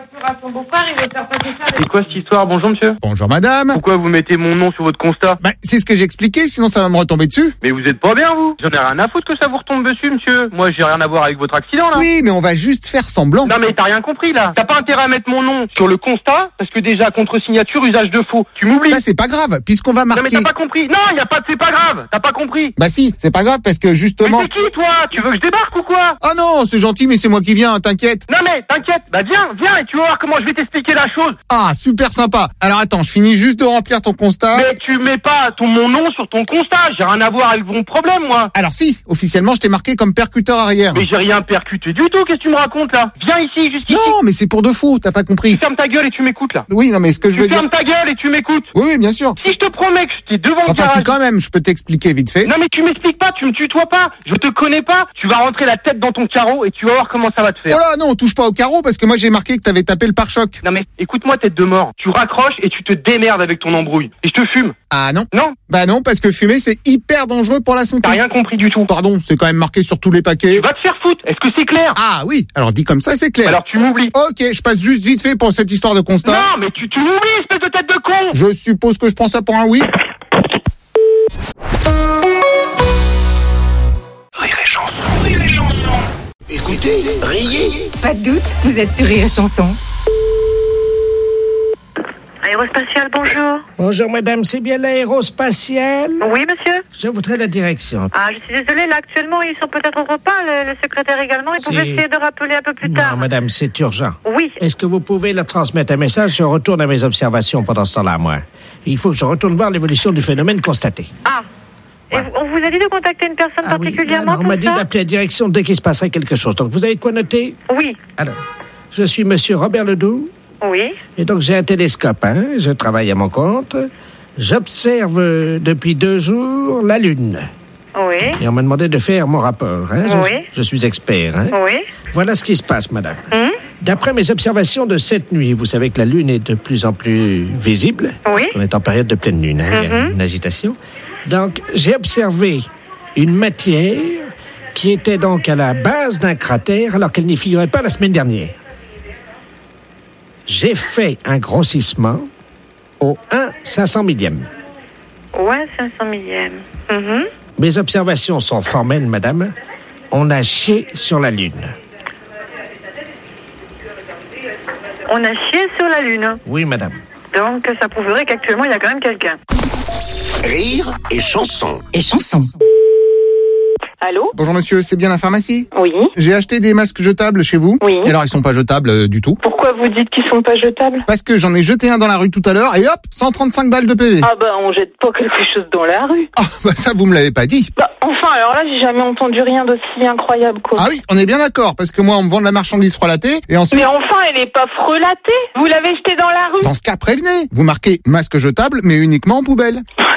C'est quoi cette histoire? Bonjour, monsieur. Bonjour madame. Pourquoi vous mettez mon nom sur votre constat? Bah, c'est ce que j'ai expliqué, sinon ça va me retomber dessus. Mais vous êtes pas bien, vous? J'en ai rien à foutre que ça vous retombe dessus, monsieur. Moi, j'ai rien à voir avec votre accident, là. Oui, mais on va juste faire semblant. Non, mais t'as rien compris, là. T'as pas intérêt à mettre mon nom sur le constat, parce que déjà, contre-signature, usage de faux. Tu m'oublies. Ça, c'est pas grave, puisqu'on va Non, mais marquer... t'as pas compris. Non, y a pas de c'est pas grave. T'as pas compris. Bah si, c'est pas grave parce que justement... Mais c'est qui, toi? Tu veux que je débarque ou quoi? Ah non, c'est gentil, mais c'est moi qui viens, t'inquiète. Non, mais t'inquiète. Bah, viens, viens, et tu vas voir comment je vais t'expliquer la chose. Ah, super sympa. Alors attends, je finis juste de remplir ton constat. Mais tu mets pas ton, mon nom sur ton constat. J'ai rien à voir avec mon problème, moi. Alors si, officiellement, je t'ai marqué comme percuteur arrière. Mais j'ai rien percuté du tout. Qu'est-ce que tu me racontes, là? Viens ici, juste ici. Non, mais c'est pour de faux, t'as pas compris. Tu fermes ta gueule et tu m'écoutes, là. Oui, non, mais ce que je Tu veux dire... fermes ta gueule et tu m'écoutes. Oui, oui, bien sûr. Si je te promets que t'es devant le Enfin, garage... si quand même, je peux t'expliquer vite fait. Non, mais tu m'expliques pas, tu me tutoies pas. Je te connais pas. Tu vas rentrer la tête dans ton carreau et tu vas voir comment ça va te faire. Oh là, non, touche pas au carreau parce que moi j'ai marqué que t'avais tapé le pare-choc. Non, mais écoute-moi, tête de mort. Tu raccroches et tu te démerdes avec ton embrouille. Et je te fume. Ah non? Non. Bah non, parce que fumer c'est hyper dangereux pour la santé. T'as rien compris du tout. Pardon, c'est quand même marqué sur tous les paquets. Tu vas te faire foutre. Est-ce que c'est clair? Ah oui, alors dit comme ça, c'est clair. Alors tu m'oublies. Ok, je passe juste vite fait pour cette histoire de constat. Non, mais tu, tu m'oublies, espèce de tête de con. Je suppose que je prends ça pour un oui. Rire et chanson, rire et chanson. Écoutez, riez. Pas de doute, vous êtes sur Rire et Chanson. Aérospatial, bonjour. Bonjour madame, c'est bien l'aérospatial? Oui, monsieur. Je voudrais la direction. Ah, je suis désolée, là, actuellement, ils sont peut-être au repas, le, le secrétaire également. Ils C'est- pouvaient essayer de rappeler un peu plus tard. Non madame, c'est urgent. Oui. Est-ce que vous pouvez leur transmettre un message? Je retourne à mes observations pendant ce temps-là, moi. Il faut que je retourne voir l'évolution du phénomène constaté. Ah. Et on vous a dit de contacter une personne Ah oui, particulièrement alors, on pour m'a dit ça? d'appeler la direction dès qu'il se passerait quelque chose. Donc, vous avez de quoi noter? Oui. Alors, je suis monsieur Robert Ledoux. Oui. Et donc, j'ai un télescope, hein. Je travaille à mon compte. J'observe euh, depuis deux jours la Lune. Oui. Et on m'a demandé de faire mon rapport, hein. Je, Oui. je suis expert, hein. Oui. Voilà ce qui se passe, madame. Hum? D'après mes observations de cette nuit, vous savez que la Lune est de plus en plus visible. Oui. On est en période de pleine Lune, hein. Il y a Mhm. une agitation. Donc, j'ai observé une matière qui était donc à la base d'un cratère alors qu'elle n'y figurait pas la semaine dernière. J'ai fait un grossissement au un cinq cent millième. Ouais, cinq cent millième. Mhm. Mes observations sont formelles, madame. On a chié sur la Lune. On a chié sur la Lune. Oui, madame. Donc, ça prouverait qu'actuellement, il y a quand même quelqu'un. Rire et chanson. Et chanson. Allô? Bonjour monsieur, c'est bien la pharmacie? Oui. J'ai acheté des masques jetables chez vous. Oui. Et alors ils sont pas jetables euh, du tout. Pourquoi vous dites qu'ils sont pas jetables? Parce que j'en ai jeté un dans la rue tout à l'heure et hop, cent trente-cinq balles de P V. Ah bah, on jette pas quelque chose dans la rue. Ah bah ça vous me l'avez pas dit. Bah, enfin, alors là, j'ai jamais entendu rien d'aussi incroyable, quoi. Ah oui, on est bien d'accord, parce que moi on me vend de la marchandise frelatée et ensuite... Mais enfin, elle est pas frelatée. Vous l'avez jetée dans la rue. Dans ce cas, prévenez. Vous marquez masque jetable, mais uniquement en poubelle. C'est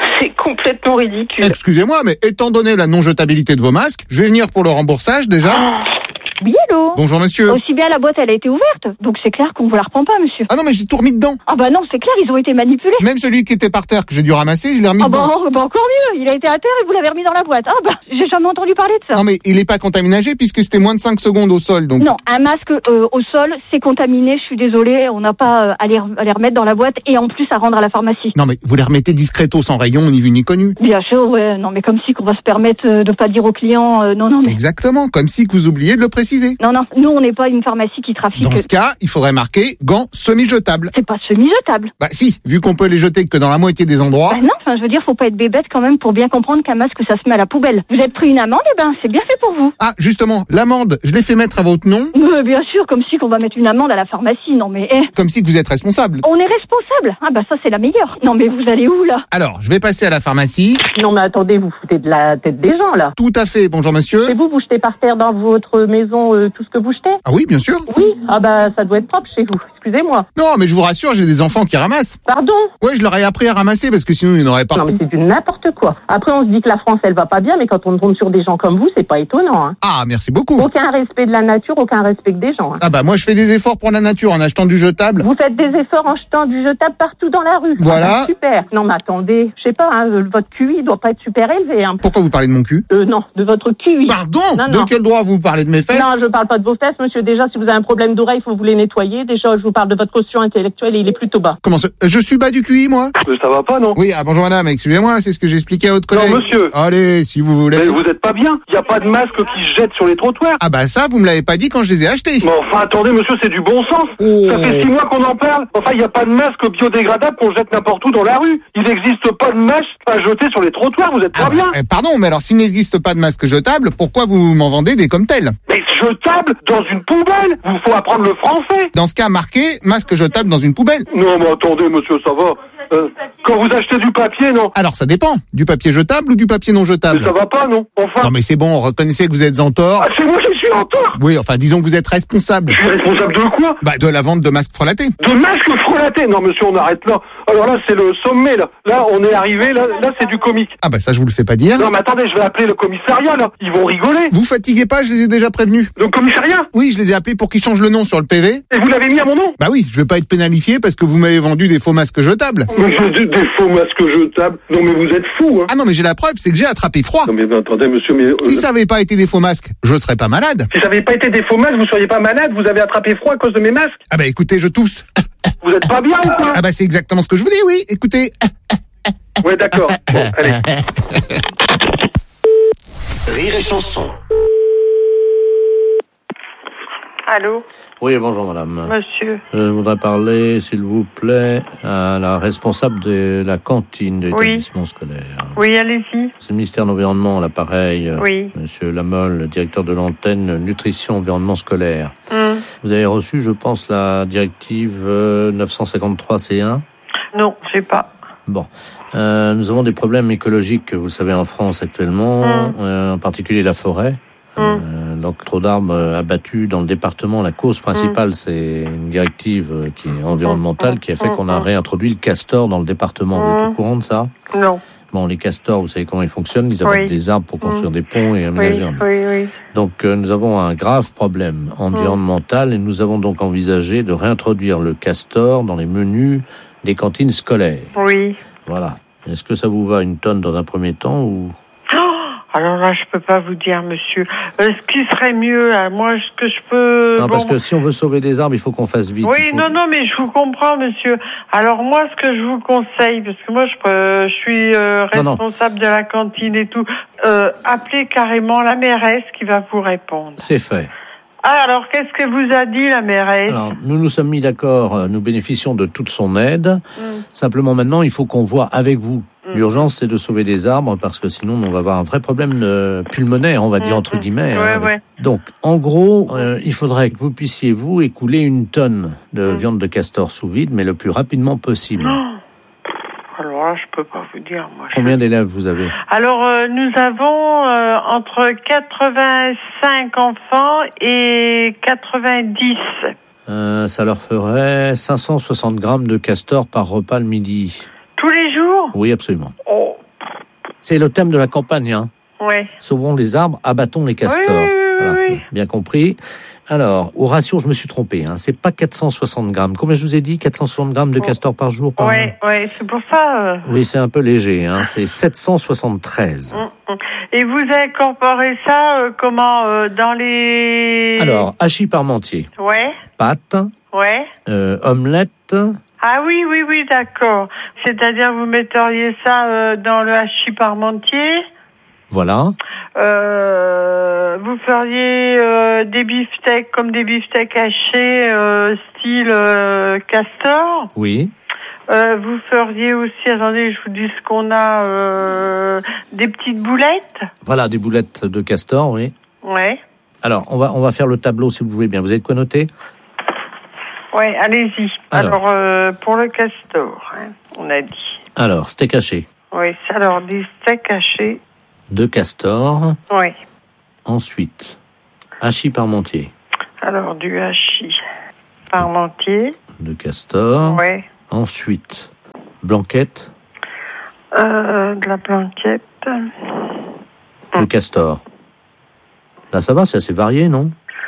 complètement ridicule. Excusez-moi, mais étant donné la non-jetabilité de vos masques, je vais venir pour le remboursage déjà. Oh. Oui, allô. Bonjour monsieur. Aussi bien la boîte, elle a été ouverte. Donc c'est clair qu'on vous la reprend pas, monsieur. Ah non, mais j'ai tout remis dedans. Ah bah non, c'est clair, ils ont été manipulés. Même celui qui était par terre, que j'ai dû ramasser, je l'ai remis Ah bah, dedans. bah encore mieux, il a été à terre et vous l'avez remis dans la boîte. Ah bah, j'ai jamais entendu parler de ça. Non mais il est pas contaminé puisque c'était moins de cinq secondes au sol. Donc... Non, un masque euh, au sol, c'est contaminé, je suis désolée, on n'a pas euh, à, les, à les remettre dans la boîte et en plus à rendre à la pharmacie. Non mais vous les remettez discreto, sans rayon, ni vu ni connu. Bien sûr, ouais, non mais comme si qu'on va se permettre euh, de pas dire aux clients, euh, non non mais... Exactement, comme si que vous oubliez de le préciser. Non non, nous on n'est pas une pharmacie qui trafique... Dans ce cas, il faudrait marquer gants semi-jetables. C'est pas semi-jetable. Bah si, vu qu'on peut les jeter que dans la moitié des endroits... Bah non, enfin je veux dire, faut pas être bébête quand même pour bien comprendre qu'un masque ça se met à la poubelle. Vous êtes pris une amende, eh ben c'est bien fait pour vous. Ah justement, l'amende, je l'ai fait mettre à votre nom. Euh, bien sûr, comme si qu'on va mettre une amende à la pharmacie, non mais... Eh. Comme si que vous êtes responsable. On est responsable. Ah bah ça c'est la meilleure. Non mais vous allez où là? Alors, je vais passer à la pharmacie. Non mais attendez, vous foutez de la tête des gens là. Tout à fait, bonjour monsieur. Et vous, vous jetez par terre dans votre maison euh, tout ce que vous jetez? Ah oui, bien sûr. Oui, ah bah ça doit être propre chez vous, excusez-moi. Non, mais je vous rassure, j'ai des enfants qui ramassent. Pardon? Ouais, je leur ai appris à ramasser parce que sinon ils n'auraient pas... Non mais c'est du n'importe quoi. Après on se dit que la France elle va pas bien, mais quand on tombe sur des gens comme vous, c'est pas étonnant. Hein. Ah, merci beaucoup. Aucun respect de la nature, aucun respect des gens. Hein. Ah bah moi je fais des efforts pour la nature en achetant du jetable. Vous faites des efforts en jetant du jetable partout dans la rue. Voilà. Ah bah, super. Non mais attendez, je sais pas, hein, votre Q I doit pas être super élevé. Hein. Pourquoi vous parlez de mon cul? Euh, non, de votre Q I. Pardon? Non, de non. quel droit vous parlez de mes fesses? Non, je parle pas de vos fesses, monsieur. Déjà, si vous avez un problème d'oreille, il faut vous les nettoyer. Déjà, je vous parle de votre quotient intellectuel et il est plutôt bas. Comment ça? Je suis bas du Q I, moi? Mais ça va pas, non? Oui, ah bonjour madame, excusez-moi, c'est ce que j'ai expliqué à votre collègue. Non, monsieur. Allez, si vous voulez. Mais vous êtes pas bien. Il y a pas de masque qui se jette sur les trottoirs. Ah bah ça, vous me l'avez pas dit quand je les ai achetés. Mais enfin, attendez, monsieur, c'est du bon sens. Oh. Ça fait six mois qu'on en parle. Enfin, il n'y a pas de masque biodégradable qu'on jette n'importe où dans la rue. Il n'existe pas de masque à jeter sur les trottoirs. Vous êtes Ah pas bah, bien. eh, pardon, mais alors s'il n'existe pas de masque jetable, pourquoi vous m'en vendez des comme tels? Mais jetable dans une poubelle. Vous faut apprendre le français. Dans ce cas, marqué masque jetable dans une poubelle. Non, mais attendez, monsieur, ça va. Euh, quand vous achetez du papier, non? Alors ça dépend, du papier jetable ou du papier non jetable? Mais ça va pas, non? Enfin. Non mais c'est bon, reconnaissez que vous êtes en tort. Ah, c'est moi qui suis en tort. Oui, enfin disons que vous êtes responsable. Je suis responsable de quoi? Bah de la vente de masques frelatés. De masques frelatés? Non, monsieur, on arrête là. Alors là, c'est le sommet, là. Là, on est arrivé, là, là, c'est du comique. Ah bah ça je vous le fais pas dire. Non, mais attendez, je vais appeler le commissariat, là. Ils vont rigoler. Vous fatiguez pas, je les ai déjà prévenus. Le commissariat? Oui, je les ai appelés pour qu'ils changent le nom sur le P V. Et vous l'avez mis à mon nom? Bah oui, je vais pas être pénalifié parce que vous m'avez vendu des faux masques jetables. Mais des, des faux masques jetables? Non, mais vous êtes fou, hein. Ah non mais j'ai la preuve, c'est que j'ai attrapé froid. Non, mais ben, attendez, monsieur, mais... euh, Si ça avait pas été des faux masques, je serais pas malade. Si ça n'avait pas été des faux masques, vous seriez pas malade, vous avez attrapé froid à cause de mes masques. Ah bah écoutez, je tousse. Vous êtes pas bien ou quoi? Ah bah c'est exactement ce que je vous dis, oui. Écoutez. Ouais, d'accord. Bon, allez. Rire et chanson. Allô? Oui, bonjour madame. Monsieur. Je voudrais parler, s'il vous plaît, à la responsable de la cantine de Oui. l'établissement scolaire. Oui, allez-y. C'est le ministère de l'Environnement, l'appareil. Oui. Monsieur Lamolle, le directeur de l'antenne Nutrition Environnement Scolaire. Hum. Vous avez reçu, je pense, la directive euh, neuf cent cinquante-trois C un. Non, j'ai pas. Bon, euh, nous avons des problèmes écologiques, vous le savez, en France actuellement, Hum. euh, en particulier la forêt. Euh, donc trop d'arbres euh, abattus dans le département. La cause principale, Mm. c'est une directive euh, qui est environnementale, Mm. qui a fait Mm. qu'on a réintroduit le castor dans le département. Vous êtes au courant de ça? Non. Bon, les castors, vous savez comment ils fonctionnent. Ils abattent Oui. des arbres pour construire Mm. des ponts et aménager Oui, un lieu. oui, oui. Donc euh, nous avons un grave problème environnemental et nous avons donc envisagé de réintroduire le castor dans les menus des cantines scolaires. Oui. Voilà. Est-ce que ça vous va une tonne dans un premier temps ou... Alors là, je peux pas vous dire, monsieur. Euh, ce qui serait mieux, hein, moi, ce que je peux... Non, bon, parce que si on veut sauver des arbres, il faut qu'on fasse vite. Oui, il faut- non, non, mais je vous comprends, monsieur. Alors moi, ce que je vous conseille, parce que moi, je, peux, je suis euh, Non, non. responsable de la cantine et tout, euh, appelez carrément la mairesse qui va vous répondre. C'est fait. Ah, alors, qu'est-ce que vous a dit la mairesse? Alors, nous nous sommes mis d'accord, euh, nous bénéficions de toute son aide. Mm. Simplement, maintenant, il faut qu'on voit avec vous. L'urgence, c'est de sauver des arbres, parce que sinon, on va avoir un vrai problème euh, pulmonaire, on va dire, entre guillemets. Ouais, hein, avec- ouais. Donc, en gros, euh, il faudrait que vous puissiez, vous, écouler une tonne de Mm. viande de castor sous vide, mais le plus rapidement possible. Oh. Alors là, je peux pas vous dire, moi. je- Combien d'élèves vous avez? Alors, euh, nous avons euh, entre quatre-vingt-cinq enfants et quatre-vingt-dix. Euh, ça leur ferait cinq cent soixante grammes de castor par repas le midi. Tous les jours? Oui, absolument. Oh, C'est le thème de la campagne, hein. Oui. Sauvons les arbres, abattons les castors. Oui, oui, oui, Voilà, oui. bien compris. Alors, au ratio, je me suis trompé. Hein. C'est pas quatre cent soixante grammes. Combien je vous ai dit? quatre cent soixante grammes de castor par jour par Oui, oui, c'est pour ça. euh, Oui, c'est un peu léger. Hein. C'est sept cent soixante-treize. mm, mm. Et vous incorporez ça euh, comment euh, dans les... Alors, hachis parmentier, Ouais, pâtes, ouais. euh, omelette. Ah oui, oui, oui, d'accord. C'est-à-dire vous metteriez ça euh, dans le hachis parmentier. Voilà. Euh, vous feriez euh, des beefsteaks comme des beefsteaks hachés euh, style euh, castor. Oui. Euh, vous feriez aussi, attendez, je vous dis ce qu'on a, euh, des petites boulettes. Voilà, des boulettes de castor, oui. Ouais. Alors, on va, on va faire le tableau si vous voulez bien. Vous avez de quoi noter? Ouais, allez-y. Alors. Alors, euh, pour le castor, hein, on a dit. Alors, steak haché. Oui, alors des steaks hachés. De castor. Oui. Ensuite, hachis parmentier. Alors, du hachis parmentier. De castor. Oui. Ensuite, blanquette Euh, de la blanquette. de castor. Là, ça va, c'est assez varié, non?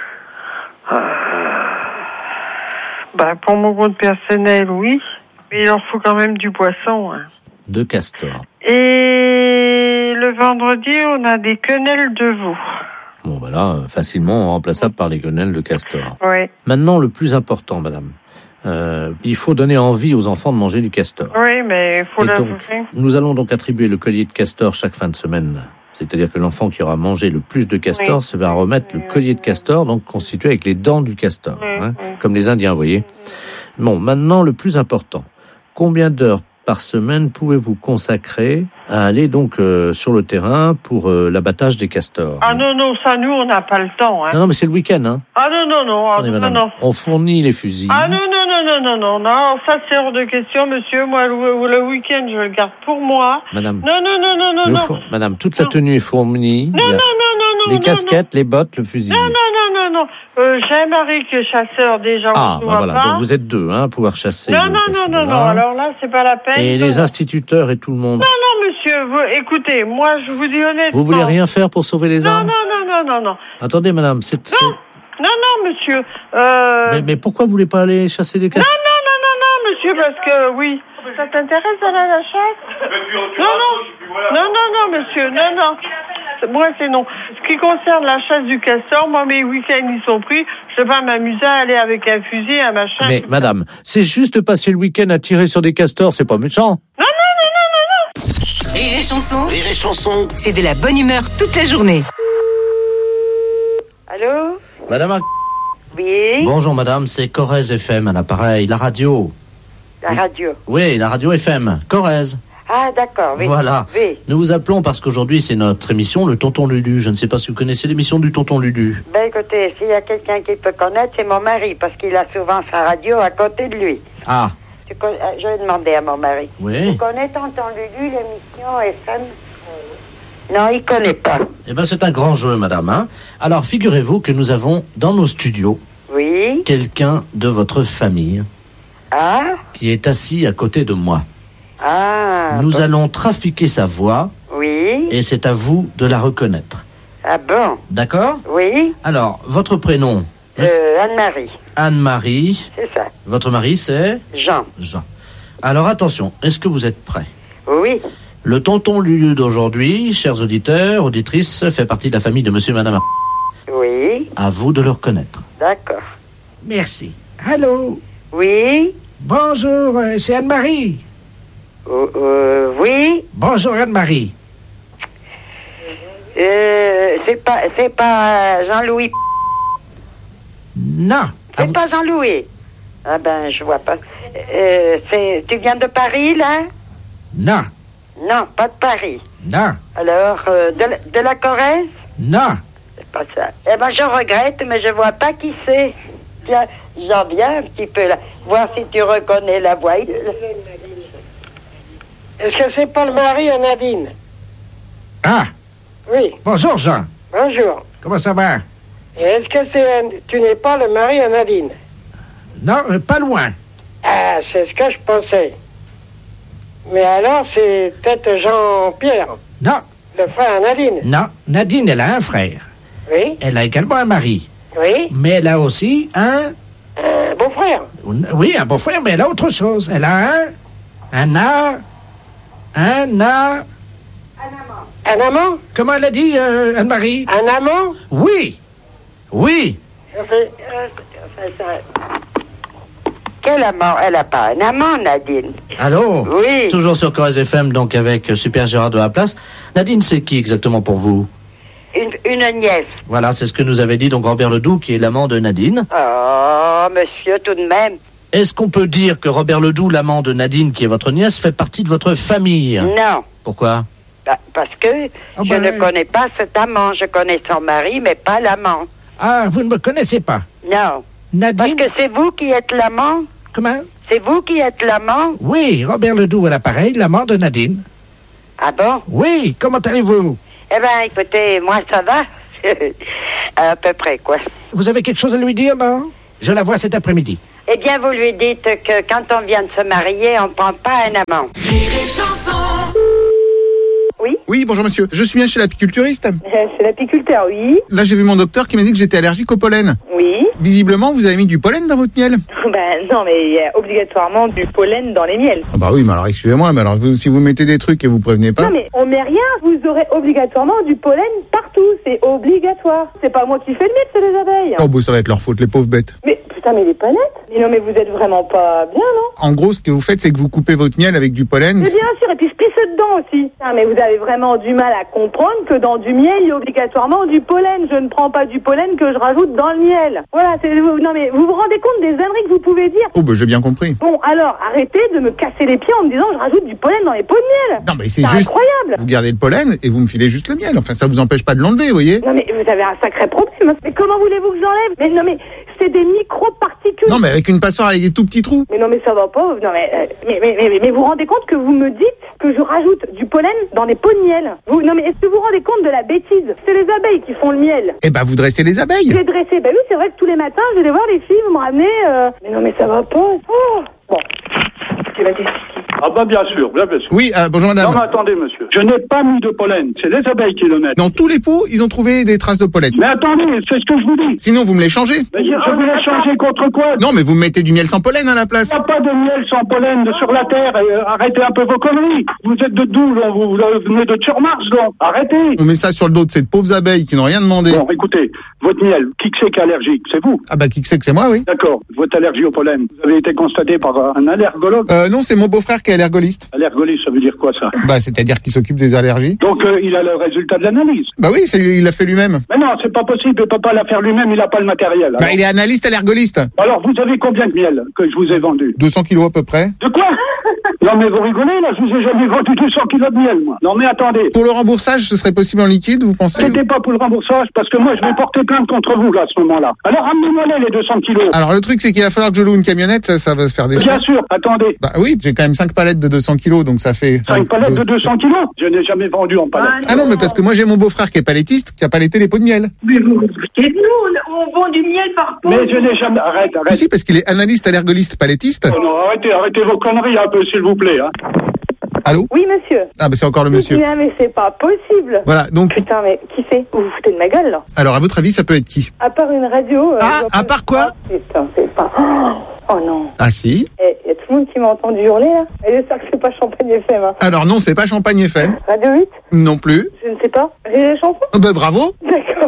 Bah, pour mon compte personnel, oui. Mais il leur faut quand même du poisson. Hein. De castor. Et le vendredi, on a des quenelles de veau. Bon, voilà, facilement remplaçable par les quenelles de castor. Oui. Maintenant, le plus important, madame. Euh, il faut donner envie aux enfants de manger du castor. Oui, mais il faut Et donc, l'avouer. nous allons donc attribuer le collier de castor chaque fin de semaine. C'est-à-dire que l'enfant qui aura mangé le plus de castor Oui. se va remettre le collier de castor, donc constitué avec les dents du castor, hein, comme les Indiens, vous voyez. Bon, maintenant, le plus important. Combien d'heures par semaine pouvez-vous consacrer à aller donc euh, sur le terrain pour euh, l'abattage des castors? Ah non, non, ça, nous, on n'a pas le temps. Hein. Non, non, mais c'est le week-end, hein. Ah non, non, non, ah, Attendez, non, madame. non. On fournit les fusils. Ah non, non, non, non, non, non, non, ça c'est hors de question, monsieur. Moi, le, le week-end, je le garde pour moi. Madame. Non, non, non, non, non, Le non. four- Madame, toute la tenue est fournie. Non, Il y a non, non, non, non. les non, casquettes, les bottes, le fusil. Non, non, non, non, non. Euh, j'ai un mari qui est chasseur, déjà, Ah, on se bah voit voilà, pas. donc vous êtes deux, hein, à pouvoir chasser. Non, le non, non, castor, non, non, là. alors là, c'est pas la peine. Et les instituteurs et tout le monde. Non, non, monsieur, vous, écoutez, moi, je vous dis honnêtement. Vous voulez rien faire pour sauver les Non, arbres? non, non, non, non, non. Attendez, madame, c'est... c'est- Non, non, monsieur. Euh... Mais, mais pourquoi vous voulez pas aller chasser des Non, castors? non, non, non, non, monsieur, parce que, oui. Ça t'intéresse d'aller à la chasse? Non, non. Non, non, non, monsieur, non, non. Moi, c'est non. Ce qui concerne la chasse du castor, moi, mes week-ends, ils sont pris. Je vais pas m'amuser à aller avec un fusil, un machin. Mais madame, c'est juste passer le week-end à tirer sur des castors, c'est pas méchant. Non, non, non, non, non, non. Rire et chanson. Rire et chanson. C'est de la bonne humeur toute la journée. Allô? Madame, Ar- Oui, bonjour madame, c'est Corrèze F M à l'appareil, la radio. la radio. Oui, la radio F M, Corrèze. Ah, d'accord, oui. Voilà. Oui. Nous vous appelons parce qu'aujourd'hui c'est notre émission, le Tonton Lulu. Je ne sais pas si vous connaissez l'émission du Tonton Lulu. Ben, écoutez, s'il y a quelqu'un qui peut connaître, c'est mon mari, parce qu'il a souvent sa radio à côté de lui. Ah, Tu con- euh, Je vais demander à mon mari. oui. Tu connais Tonton Lulu, l'émission F M? Non, il connaît pas. Eh bien c'est un grand jeu madame. Hein. Alors figurez-vous que nous avons dans nos studios Oui. quelqu'un de votre famille Ah? qui est assis à côté de moi. Ah. Nous bon. allons trafiquer sa voix Oui. et c'est à vous de la reconnaître. Ah bon? D'accord? Oui. Alors, votre prénom? Euh, Anne-Marie. Anne-Marie. C'est ça. Votre mari, c'est? Jean. Jean. Alors, attention, est-ce que vous êtes prêts? Oui. Le tonton Lulu d'aujourd'hui, chers auditeurs, auditrices, fait partie de la famille de monsieur et madame. Oui. À vous de le reconnaître. D'accord. Merci. Allô? Oui. Bonjour, euh, c'est Anne-Marie. Euh, euh, oui. Bonjour Anne-Marie. Euh, c'est pas, c'est pas Jean-Louis. Non. C'est pas Jean-Louis. Ah ben, je vois pas. Euh, c'est, tu viens de Paris, là? Non. Non, pas de Paris. Non. Alors, euh, de, la- de la Corrèze? Non. C'est pas ça. Eh ben, je regrette, mais je vois pas qui c'est. Tiens, j'en viens un petit peu là. Voir si tu reconnais la voix. Est-ce que c'est pas le mari à Nadine? Ah. Oui. Bonjour Jean. Bonjour. Comment ça va? Est-ce que c'est un- tu n'es pas le mari à Nadine? Non, euh, pas loin. Ah, c'est ce que je pensais. Mais alors, c'est peut-être Jean-Pierre. Non. Le frère Nadine. Non, Nadine, elle a un frère. Oui. Elle a également un mari. Oui. Mais elle a aussi un... Un beau-frère. Oui, un beau-frère, mais elle a autre chose. Elle a un... Un a... Un a... Un amant. Comment elle a dit, euh, Anne-Marie? Un amant. Oui. Oui. Ça fait, euh, ça, ça... Quel amant? Elle n'a pas un amant, Nadine. Allô? Oui. Toujours sur Corrèze F M, donc avec Super Gérard de la Place. Nadine, c'est qui exactement pour vous? Une, une nièce. Voilà, c'est ce que nous avait dit donc Robert Ledoux, qui est l'amant de Nadine. Oh, monsieur, tout de même. Est-ce qu'on peut dire que Robert Ledoux, l'amant de Nadine, qui est votre nièce, fait partie de votre famille? Non. Pourquoi? Bah, parce que Oh, je bah, ne oui. connais pas cet amant. Je connais son mari, mais pas l'amant. Ah, vous ne me connaissez pas? Non. Nadine? Parce que c'est vous qui êtes l'amant. Comment? C'est vous qui êtes l'amant. Oui, Robert Ledoux à l'appareil, l'amant de Nadine. Ah bon? Oui, comment allez-vous? Eh ben, écoutez, moi, ça va. À peu près, quoi. Vous avez quelque chose à lui dire, non? Je la vois cet après-midi. Eh bien, vous lui dites que quand on vient de se marier, on ne prend pas un amant. Oui. Oui, bonjour monsieur. Je suis bien chez l'apiculturiste. C'est l'apiculteur, oui. Là, j'ai vu mon docteur qui m'a dit que j'étais allergique au pollen. Oui. Visiblement, vous avez mis du pollen dans votre miel. Ben non, mais il y a obligatoirement du pollen dans les miels. Ah bah oui, mais alors excusez-moi, mais alors vous- si vous mettez des trucs et vous prévenez pas... Non, mais on met rien, vous aurez obligatoirement du pollen partout. C'est obligatoire. C'est pas moi qui fais le miel, c'est les abeilles. Oh bah ça va être leur faute, les pauvres bêtes. Mais putain, mais les pas nettes. Mais non, mais vous êtes vraiment pas bien, non? En gros, ce que vous faites, c'est que vous coupez votre miel avec du pollen. Mais bien sûr, et puis je pisse dedans aussi. Ah, mais vous avez vraiment du mal à comprendre que dans du miel, il y a obligatoirement du pollen. Je ne prends pas du pollen que je rajoute dans le miel. Voilà, c'est... Non, mais vous vous rendez compte des âneries que vous pouvez dire? Oh bah j'ai bien compris. Bon, alors, arrêtez de me casser les pieds en me disant je rajoute du pollen dans les pots de miel. Non mais c'est juste... incroyable. Vous gardez le pollen et vous me filez juste le miel. Enfin, ça vous empêche pas de l'enlever, vous voyez. Non, mais vous avez un sacré problème. Mais comment voulez-vous que j'enlève? Mais non, mais c'est des micro-particules. Non mais avec une passoire avec des tout petits trous. Mais non, mais ça va pas. Non, mais, euh, mais, mais, mais, mais vous vous rendez compte que vous me dites que je rajoute du pollen dans des pots de miel? Vous, non, mais est-ce que vous vous rendez compte de la bêtise? C'est les abeilles qui font le miel. Eh ben vous dressez les abeilles. J'ai dressé. Bah oui, c'est vrai que tous les matins, je vais voir les filles, vous me ramenez. Euh... Mais non, mais ça va pas. Oh. Bon. Tu vas t'expliquer. Ah bah bien sûr, bien, bien sûr. Oui, euh, bonjour madame. Non mais attendez monsieur, je n'ai pas mis de pollen, c'est les abeilles qui le mettent. Dans tous les pots, ils ont trouvé des traces de pollen. Mais attendez, c'est ce que je vous dis. Sinon, vous me les changez. Mais je, je vous laisse changer contre quoi? Non, mais vous mettez du miel sans pollen à la place. Il n'y a pas de miel sans pollen de sur la terre, et, euh, arrêtez un peu vos conneries. Vous êtes de d'où, là? Vous, vous venez de Turmars, là. Arrêtez. On met ça sur le dos de ces pauvres abeilles qui n'ont rien demandé. Bon, écoutez, votre miel, qui que c'est qui est allergique? C'est vous? Ah bah qui que c'est que c'est moi, oui. D'accord, votre allergie au pollen, vous avez été constaté par euh, un allergologue? Euh, non, c'est mon beau-frère qui est allergoliste. Allergoliste, ça veut dire quoi ça? Bah c'est-à-dire qu'il s'occupe des allergies. Donc euh, il a le résultat de l'analyse? Bah oui, c'est, il l'a fait lui-même. Mais non, c'est pas possible, il peut pas la faire lui-même, il a pas le matériel. Bah Alors, il est analyste allergoliste. alors vous avez combien de miel que je vous ai vendu? deux cents kilos à peu près. De quoi? Non mais vous rigolez là, je vous ai jamais vendu deux cents kilos de miel moi. Non mais attendez. Pour le remboursage, ce serait possible en liquide, vous pensez? C'était pas pour le remboursage parce que moi je vais porter plainte contre vous là à ce moment-là. Alors ramenez-moi les deux cents kilos. Alors le truc c'est qu'il va falloir que je loue une camionnette, ça, ça va se faire des Bien sûr, attendez. Bah oui, j'ai quand même cinq palettes de deux cents kilos, donc ça fait... cinq palettes de deux cents kilos? Je n'ai jamais vendu en palette. Ah non, mais parce que moi j'ai mon beau-frère qui est paletiste, qui a paletté les pots de miel. Mais vous vous foutez de nous, on vend du miel par pot. Mais je n'ai jamais... Arrête, Si, arrête. si, parce qu'il est analyste allergoliste paletiste. Oh non, arrêtez, arrêtez vos conneries un peu s'il vous plaît. Hein. Allô? Oui, monsieur. Ah bah c'est encore le monsieur. Mais, mais c'est pas possible. Voilà, donc... Putain, mais qui c'est? Vous vous foutez de ma gueule, là? Alors à votre avis, ça peut être qui? À part une radio... euh, Ah, je vois à pas- part quoi? Ah, putain, c'est pas... Oh non. Ah si. Il y a tout le monde qui m'a entendu hurler, là. Et j'espère que c'est pas Champagne F M, hein. Alors non, c'est pas Champagne F M. Radio huit? Non plus. Je ne sais pas. J'ai les chansons? Oh, bah bravo. D'accord.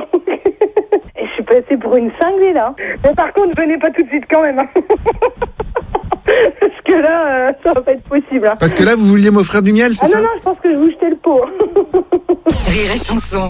Et je suis passée pour une cinglée, là. Mais par contre, venez pas tout de suite quand même, hein. Parce que là, euh, ça va pas être possible, hein. Parce que là, vous vouliez m'offrir du miel, c'est Ah ça? non, non, je pense que je vous jetais le pot. Rire et chanson.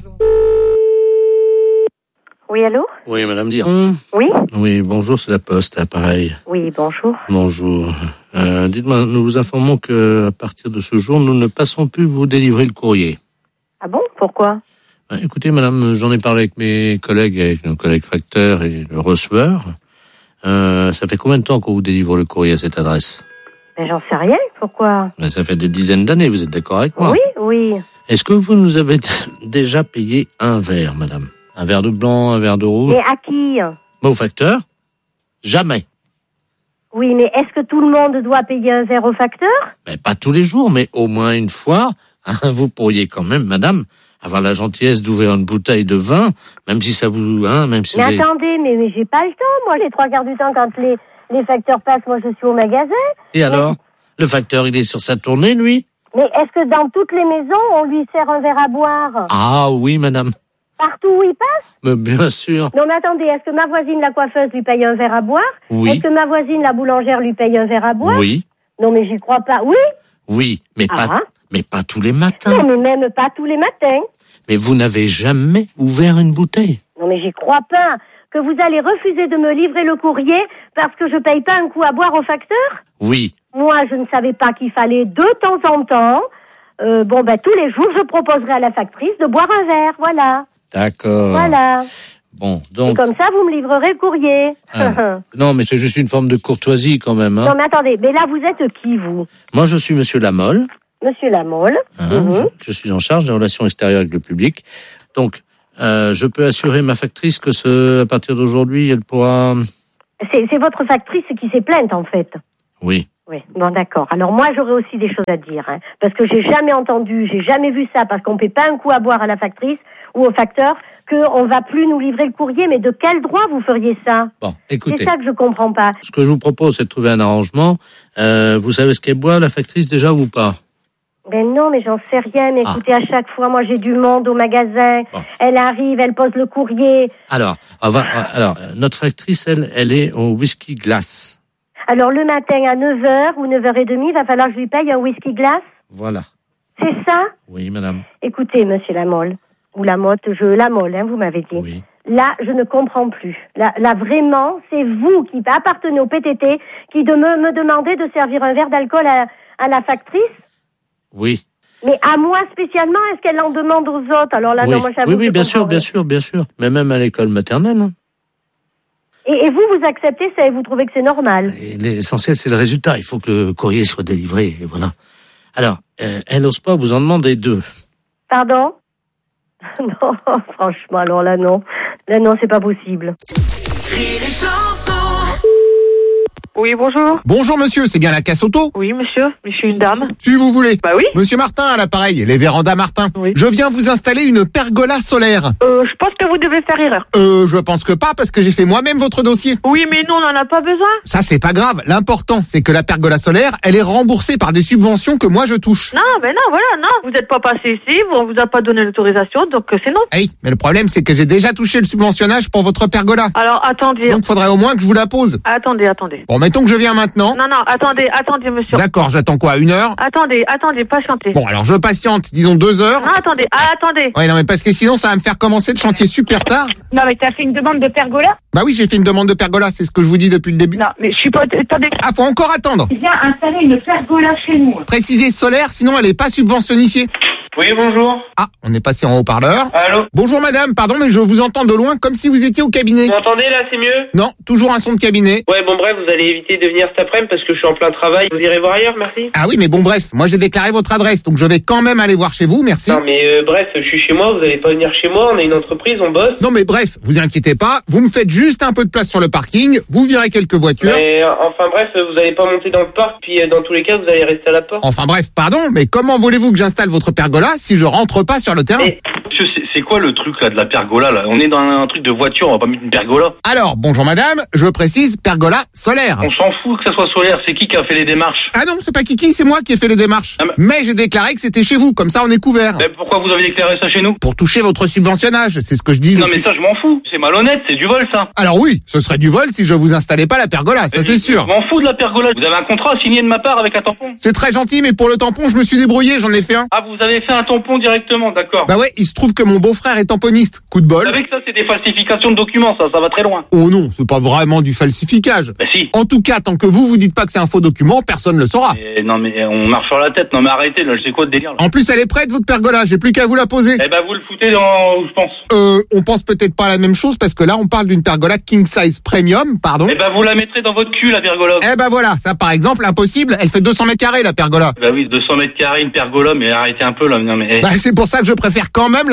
Oui, allô? Oui, madame Dire. Oui? Oui, bonjour, c'est la Poste, pareil. Oui, bonjour. Bonjour. Euh, dites-moi, nous vous informons que à partir de ce jour, nous ne passons plus vous délivrer le courrier. Ah bon? Pourquoi? Euh, Écoutez, madame, j'en ai parlé avec mes collègues, avec nos collègues facteurs et le receveur. Euh, ça fait combien de temps qu'on vous délivre le courrier à cette adresse? Mais j'en sais rien. Pourquoi? Ben, ça fait des dizaines d'années, vous êtes d'accord avec moi? Oui, oui. Est-ce que vous nous avez déjà payé un verre, madame? Un verre de blanc, un verre de rouge? Mais à qui? Au facteur? Jamais. Oui, mais est-ce que tout le monde doit payer un verre au facteur? Ben, pas tous les jours, mais au moins une fois, Vous pourriez quand même, madame, avoir la gentillesse d'ouvrir une bouteille de vin, même si ça vous... Hein, même si Mais vous avez- attendez, mais, mais j'ai pas le temps, moi, les trois quarts du temps, quand les, les facteurs passent, moi, je suis au magasin. Et alors? Le facteur, il est sur sa tournée, lui? Mais est-ce que dans toutes les maisons, on lui sert un verre à boire? Ah oui, madame. Partout où il passe? Mais bien sûr. Non, mais attendez, est-ce que ma voisine, la coiffeuse, lui paye un verre à boire? Oui. Est-ce que ma voisine, la boulangère, lui paye un verre à boire? Oui. Non, mais j'y crois pas. Oui? Oui, mais pas, Ah. mais pas tous les matins. Non, mais même pas tous les matins. Mais vous n'avez jamais ouvert une bouteille. Non, mais j'y crois pas. Que vous allez refuser de me livrer le courrier parce que je paye pas un coup à boire au facteur? Oui. Moi, je ne savais pas qu'il fallait de temps en temps, euh, bon, ben, tous les jours, je proposerai à la factrice de boire un verre, voilà. D'accord. Voilà. Bon, Et donc... comme ça, vous me livrerez le courrier. Ah. Non, mais c'est juste une forme de courtoisie quand même. Hein. Non, mais attendez, mais là, vous êtes qui, vous? Moi, je suis Monsieur Lamolle. Monsieur Lamolle. Hein, Mhm. je, je suis en charge des relations extérieures avec le public. Donc, euh, je peux assurer ma factrice que ce, à partir d'aujourd'hui, elle pourra... C'est c'est votre factrice qui s'est plainte, en fait. Oui. Oui, bon, d'accord. Alors, moi, j'aurais aussi des choses à dire, hein, parce que j'ai jamais entendu, j'ai jamais vu ça, parce qu'on paie pas un coup à boire à la factrice ou au facteur, qu'on va plus nous livrer le courrier, mais de quel droit vous feriez ça? Bon, écoutez. C'est ça que je comprends pas. Ce que je vous propose, c'est de trouver un arrangement. Euh, vous savez ce qu'elle boit, la factrice, déjà, ou pas? Ben non, mais j'en sais rien. Mais Ah. écoutez, à chaque fois, moi, j'ai du monde au magasin. Elle arrive, elle pose le courrier. Alors, on va, alors, euh, notre factrice, elle, elle est au whisky glace. Alors, le matin, à neuf heures ou neuf heures trente, il va falloir que je lui paye un whisky glace. Voilà. C'est ça? Oui, madame. Écoutez, monsieur Lamolle, ou Lamotte, je Lamolle, hein, vous m'avez dit. Oui. Là, je ne comprends plus. Là, là vraiment, c'est vous qui appartenez au P T T qui de me, me demandez de servir un verre d'alcool à, à la factrice. Oui. Mais à moi spécialement, est-ce qu'elle en demande aux autres? Alors là, oui. non, moi, j'avoue oui, que oui, je bien comprends sûr, rien. bien sûr, bien sûr. Mais même à l'école maternelle. hein. Et, et vous, vous acceptez ça et vous trouvez que c'est normal? Et l'essentiel, c'est le résultat. Il faut que le courrier soit délivré, et voilà. Alors, euh, elle n'ose pas vous en demander deux. Pardon? Non, franchement, alors là, non. Là, non, c'est pas possible. Oui, bonjour. Bonjour monsieur, c'est bien la casse auto? Oui, monsieur, mais je suis une dame. Si vous voulez. Bah oui. Monsieur Martin à l'appareil, les vérandas Martin. Oui. Je viens vous installer une pergola solaire. Euh, je pense que vous devez faire erreur. Euh, je pense que pas parce que j'ai fait moi-même votre dossier. Oui, mais nous, on n'en a pas besoin. Ça c'est pas grave, l'important c'est que la pergola solaire, elle est remboursée par des subventions que moi je touche. Non, ben non, voilà, non. Vous n'êtes pas passé ici, on vous a pas donné l'autorisation, donc euh, c'est non. Hey, mais le problème c'est que j'ai déjà touché le subventionnage pour votre pergola. Alors, attendez. Donc faudrait au moins que je vous la pose. Attendez, attendez. Bon, mettons que je viens maintenant. Non, non, attendez, attendez, monsieur. D'accord, j'attends quoi, une heure? Attendez, attendez, patientez. Bon, alors je patiente, disons deux heures. Non, attendez, ah, attendez. Ouais, non, mais parce que sinon ça va me faire commencer le chantier super tard. Non, mais t'as fait une demande de pergola? Bah oui, j'ai fait une demande de pergola, c'est ce que je vous dis depuis le début. Non, mais je suis pas... Attendez. Ah, faut encore attendre. Il vient installer une pergola chez nous. Préciser solaire, sinon elle est pas subventionnifiée. Oui, bonjour. Ah, on est passé en haut-parleur. Allô? Bonjour madame, pardon, mais je vous entends de loin comme si vous étiez au cabinet. Vous m'entendez là, c'est mieux? Non, toujours un son de cabinet. Ouais, bon bref, vous allez éviter de venir cet après-midi parce que je suis en plein travail. Vous irez voir ailleurs, merci. Ah oui, mais bon bref, moi j'ai déclaré votre adresse, donc je vais quand même aller voir chez vous, merci. Non mais euh, bref, je suis chez moi, vous allez pas venir chez moi, on a une entreprise, on bosse. Non mais bref, vous inquiétez pas, vous me faites juste un peu de place sur le parking, vous virez quelques voitures. Mais euh, enfin bref, vous allez pas monter dans le parc, puis euh, dans tous les cas, vous allez rester à la porte. Enfin bref, pardon, mais comment voulez-vous que j'installe votre pergola si je rentre pas sur le terrain? Monsieur, c'est- c'est quoi le truc là de la pergola là? On est dans un truc de voiture, on va pas mettre une pergola. Alors, bonjour madame, je précise pergola solaire. On s'en fout que ça soit solaire, c'est qui qui a fait les démarches? Ah non, c'est pas Kiki, c'est moi qui ai fait les démarches. Mais j'ai déclaré que c'était chez vous, comme ça on est couvert. Mais pourquoi vous avez déclaré ça chez nous? Pour toucher votre subventionnage, c'est ce que je dis. Non depuis- mais ça je m'en fous, c'est malhonnête, c'est du vol ça. Alors oui, ce serait du vol si je vous installais pas la pergola, ça Mais c'est je- sûr. Je m'en fous de la pergola, vous avez un contrat signé de ma part avec un tampon. C'est très gentil, mais pour le tampon, je me suis débrouillé, j'en ai fait un. Ah vous avez fait un tampon directement, d'accord. Bah ouais, il se trouve que mon beau-frère est tamponiste. Coup de Vous bol. savez que ça c'est des falsifications de documents, ça, ça va très loin. Oh non, c'est pas vraiment du falsificage. Bah si. En tout cas, tant que vous vous dites pas que c'est un faux document, personne le saura. Eh, non mais on marche sur la tête, non mais arrêtez là, je sais quoi de délire là. En plus, elle est prête, votre pergola, j'ai plus qu'à vous la poser. Eh ben vous le foutez dans où je pense. Euh, on pense peut-être pas à la même chose parce que là, on parle d'une pergola king size premium, pardon. Eh ben vous la mettrez dans votre cul la pergola. Eh ben voilà, ça par exemple, impossible, elle fait deux cents mètres carrés la pergola. Bah oui, deux cents mètres carrés, une pergola, mais arrêtez un peu là, non mais... eh. Bah c'est pour ça que je préfère quand même la placer en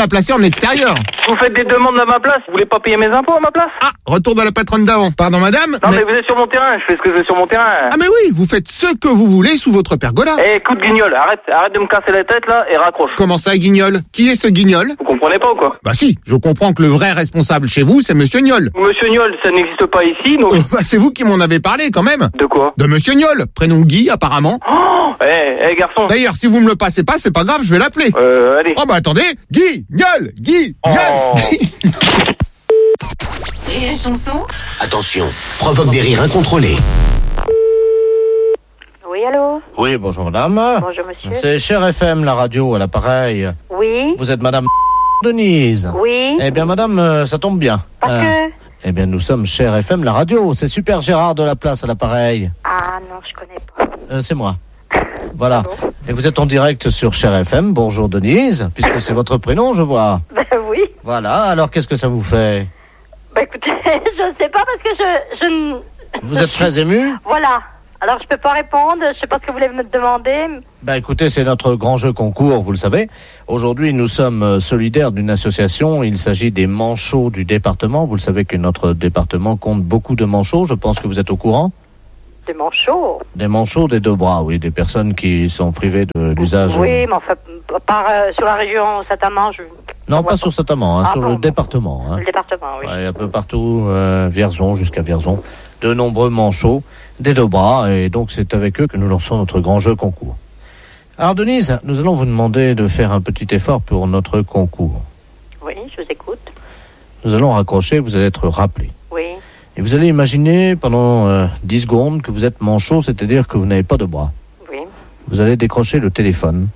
extérieur. Vous faites des demandes à ma place, vous voulez pas payer mes impôts à ma place? Ah, retourne à la patronne d'avant. Pardon madame. Non mais... mais vous êtes sur mon terrain, je fais ce que je veux sur mon terrain. Ah mais oui, vous faites ce que vous voulez sous votre pergola. Eh, coup de guignol, arrête, arrête de me casser la tête là et raccroche. Comment ça, guignol? Qui est ce guignol? Vous comprenez pas ou quoi? Bah si, je comprends que le vrai responsable chez vous, c'est Monsieur Niol. Monsieur Niol, ça n'existe pas ici, donc... Oh, bah c'est vous qui m'en avez parlé quand même. De quoi? De Monsieur Niol, prénom Guy apparemment. Oh, eh, hey, hey, garçon. D'ailleurs, si vous me le passez pas, c'est pas grave, je vais l'appeler. Euh, allez. Oh bah attendez, Guy, Niol, Guy, Niol. Oh. Rire et chanson. Attention, provoque des rires incontrôlés. Oui, allô? Oui, bonjour madame. Bonjour monsieur. C'est Cher F M, la radio, à l'appareil. Oui. Vous êtes madame Denise? Oui. Eh bien madame, euh, ça tombe bien. Parce Euh, que... Eh bien nous sommes Cher F M, la radio. C'est Super Gérard de la Place à l'appareil. Ah non, je connais pas. Euh, c'est moi. Voilà. Et vous êtes en direct sur Cher F M. Bonjour Denise, puisque c'est votre prénom, je vois. Ben oui. Voilà, alors qu'est-ce que ça vous fait? Ben écoutez, je ne sais pas parce que je... je ne... Vous êtes très ému? Voilà. Alors je peux pas répondre, je sais pas ce que vous voulez me demander. Ben écoutez, c'est notre grand jeu concours, vous le savez. Aujourd'hui, nous sommes solidaires d'une association. Il s'agit des manchots du département. Vous le savez que notre département compte beaucoup de manchots. Je pense que vous êtes au courant. Des manchots? Des manchots des deux bras, oui. Des personnes qui sont privées de l'usage. Oui, mais enfin, par, euh, sur la région Saint-Amand, je... Non, pas sur Saint-Amand, hein, Ah sur bon. le département. Hein. Le département, oui. Ouais, un peu partout, euh, Vierzon jusqu'à Vierzon. De nombreux manchots des deux bras. Et donc, c'est avec eux que nous lançons notre grand jeu concours. Alors, Denise, nous allons vous demander de faire un petit effort pour notre concours. Oui, je vous écoute. Nous allons raccrocher, vous allez être rappelé. Oui. Et vous allez imaginer pendant euh, dix secondes que vous êtes manchot, c'est-à-dire que vous n'avez pas de bras. Oui. Vous allez décrocher le téléphone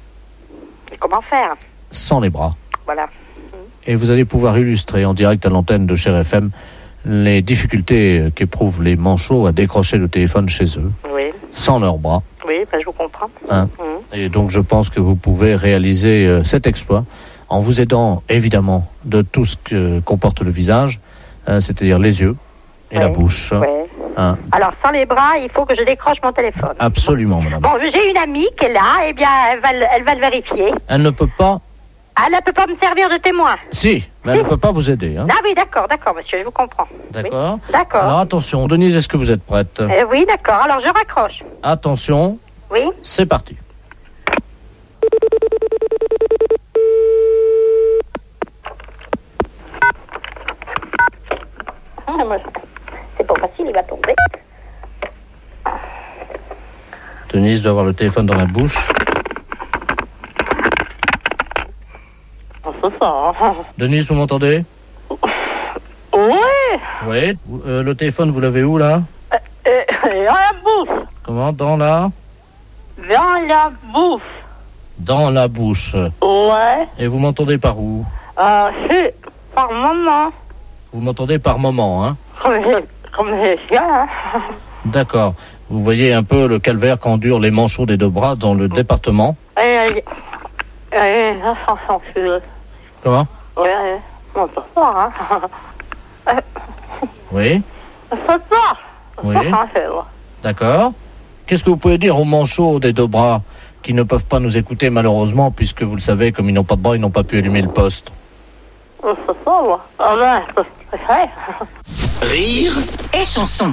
Et comment faire? sans les bras. Voilà. Et vous allez pouvoir illustrer en direct à l'antenne de Cher F M les difficultés euh, qu'éprouvent les manchots à décrocher le téléphone chez eux, Oui. sans leurs bras. Oui, ben je vous comprends. Hein. Mhm. Et donc je pense que vous pouvez réaliser euh, cet exploit en vous aidant évidemment de tout ce que comporte le visage, euh, c'est-à-dire les yeux et la bouche. Ouais. Hein. Alors, sans les bras, il faut que je décroche mon téléphone. Absolument, madame. Bon, j'ai une amie qui est là, eh bien, elle va, le- elle va le vérifier. Elle ne peut pas... Elle ne peut pas me servir de témoin. Si, mais elle ne peut pas vous aider. Hein. Ah oui, d'accord, d'accord, monsieur, je vous comprends. D'accord. Oui, d'accord. Alors attention, Denise, est-ce que vous êtes prête? Euh, oui, d'accord, alors je raccroche. Attention, Oui. c'est parti. Ah, moi, c'est pas facile, il va tomber. Denise doit avoir le téléphone dans la bouche. Oh, c'est ça. hein. Denise, vous m'entendez? Oui, Oui. Euh, le téléphone, vous l'avez où, là? et, et dans la bouffe. Comment? Dans la... Dans la bouffe. Dans la bouche. Ouais. Et vous m'entendez par où? Euh, c'est par moment. Vous m'entendez par moment, hein? Comme les, comme les chiens. hein. D'accord. Vous voyez un peu le calvaire qu'endurent les manchots des deux bras dans le département. Et, et, et là, ça s'enfile. Comment? Ouais, ouais. On peut pas, hein. Oui. Ça peut pas. Oui. Ça s'enfile. D'accord. Qu'est-ce que vous pouvez dire aux manchots des deux bras qui ne peuvent pas nous écouter malheureusement, puisque vous le savez, comme ils n'ont pas de bras, ils n'ont pas pu allumer le poste? Ça peut pas, moi. Ah ben, c'est vrai. Rire Et chanson.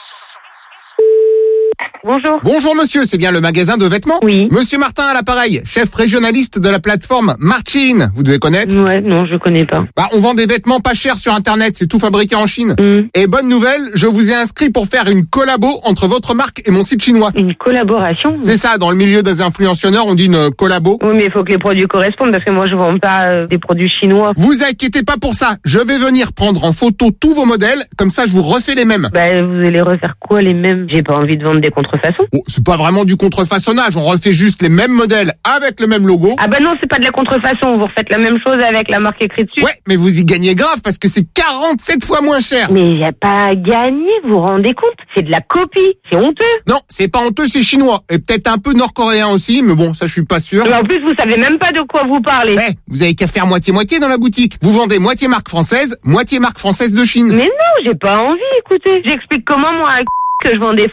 Bonjour. Bonjour monsieur, c'est bien le magasin de vêtements? Oui. Monsieur Martin à l'appareil, chef régionaliste de la plateforme Marchin. Vous devez connaître? Ouais, non, je connais pas. Bah, on vend des vêtements pas chers sur internet, c'est tout fabriqué en Chine. Mm. Et bonne nouvelle, je vous ai inscrit pour faire une collabo entre votre marque et mon site chinois. Une collaboration? C'est ça, dans le milieu des influenceurs, on dit une collabo. Oui, mais il faut que les produits correspondent parce que moi je vends pas euh, des produits chinois. Vous inquiétez pas pour ça, je vais venir prendre en photo tous vos modèles, comme ça je vous refais les mêmes. Bah, vous allez refaire quoi les mêmes? J'ai pas envie de vendre des contrefaçons. Oh, c'est pas vraiment du contrefaçonnage, on refait juste les mêmes modèles avec le même logo. Ah bah non, c'est pas de la contrefaçon, vous refaites la même chose avec la marque écrite dessus. Ouais, mais vous y gagnez grave parce que c'est quarante-sept fois moins cher. Mais y a pas à gagner, vous vous rendez compte? C'est de la copie, c'est honteux. Non, c'est pas honteux, c'est chinois. Et peut-être un peu nord-coréen aussi, mais bon, ça je suis pas sûr. Mais en plus, vous savez même pas de quoi vous parlez. Eh, vous avez qu'à faire moitié-moitié dans la boutique. Vous vendez moitié marque française, moitié marque française de Chine. Mais non, j'ai pas envie, écoutez. J'explique comment moi à que je vends des faux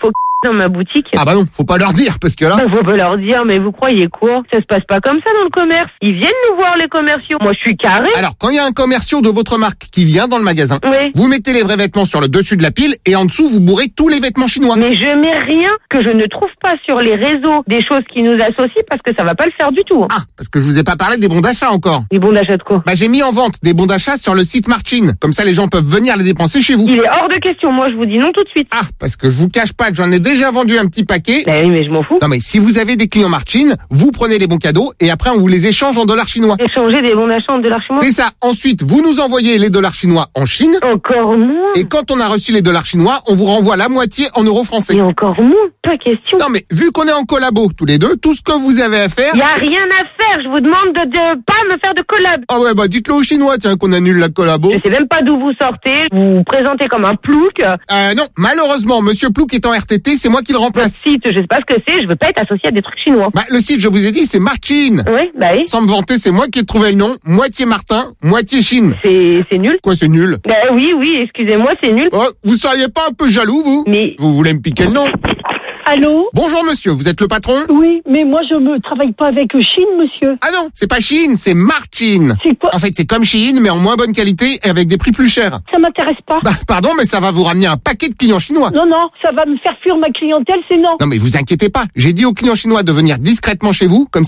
dans ma boutique. Ah bah non, faut pas leur dire, parce que là... Bah, faut pas leur dire, mais vous croyez quoi? Ça se passe pas comme ça dans le commerce. Ils viennent nous voir, les commerciaux. Moi, je suis carré. Alors, quand il y a un commerciaux de votre marque qui vient dans le magasin, oui. vous mettez les vrais vêtements sur le dessus de la pile et en dessous, vous bourrez tous les vêtements chinois. Mais je mets rien que je ne trouve pas sur les réseaux, des choses qui nous associent, parce que ça va pas le faire du tout. Ah, parce que je vous ai pas parlé des bons d'achat encore. Des bons d'achat de quoi? Bah, j'ai mis en vente des bons d'achat sur le site Martine. Comme ça, les gens peuvent venir les dépenser chez vous. Il est hors de question. Moi, je vous dis non tout de suite. Ah, parce que je vous cache pas que j'en ai déjà vendu un petit paquet. Bah oui, mais je m'en fous. Non, mais si vous avez des clients Martine, vous prenez les bons cadeaux et après, on vous les échange en dollars chinois. Échanger des bons d'achat en dollars chinois? C'est ça. Ensuite, vous nous envoyez les dollars chinois en Chine. Encore moins. Et quand on a reçu les dollars chinois, on vous renvoie la moitié en euros français. Et encore moins. Pas question. Non, mais vu qu'on est en collabo tous les deux, tout ce que vous avez à faire... Y a rien à faire. Je vous demande de, de pas me faire de collab. Ah ouais, bah dites-le aux Chinois, tiens, qu'on annule la collabo. Je sais même pas d'où vous sortez. Vous vous présentez comme un plouc. Euh, non, malheureusement, Monsieur Plouc est en R T T, c'est moi qui le remplace. Le site, je sais pas ce que c'est, je veux pas être associé à des trucs chinois. Bah, le site, je vous ai dit, c'est Martine. Oui, bah oui. Sans me vanter, c'est moi qui ai trouvé le nom. Moitié Martin, moitié Chine. C'est, c'est nul. Quoi, c'est nul? Bah oui, oui, excusez-moi, c'est nul. Oh, vous seriez pas un peu jaloux, vous? Mais... Vous voulez me piquer le nom? Allô? Bonjour monsieur, vous êtes le patron? Oui, mais moi je ne travaille pas avec Chine, monsieur. Ah non, c'est pas Chine, c'est Martine. C'est quoi? En fait, c'est comme Chine, mais en moins bonne qualité et avec des prix plus chers. Ça m'intéresse pas. Bah, pardon, mais ça va vous ramener un paquet de clients chinois. Non, non, ça va me faire fuir ma clientèle, c'est non. Non, mais vous inquiétez pas. J'ai dit aux clients chinois de venir discrètement chez vous, comme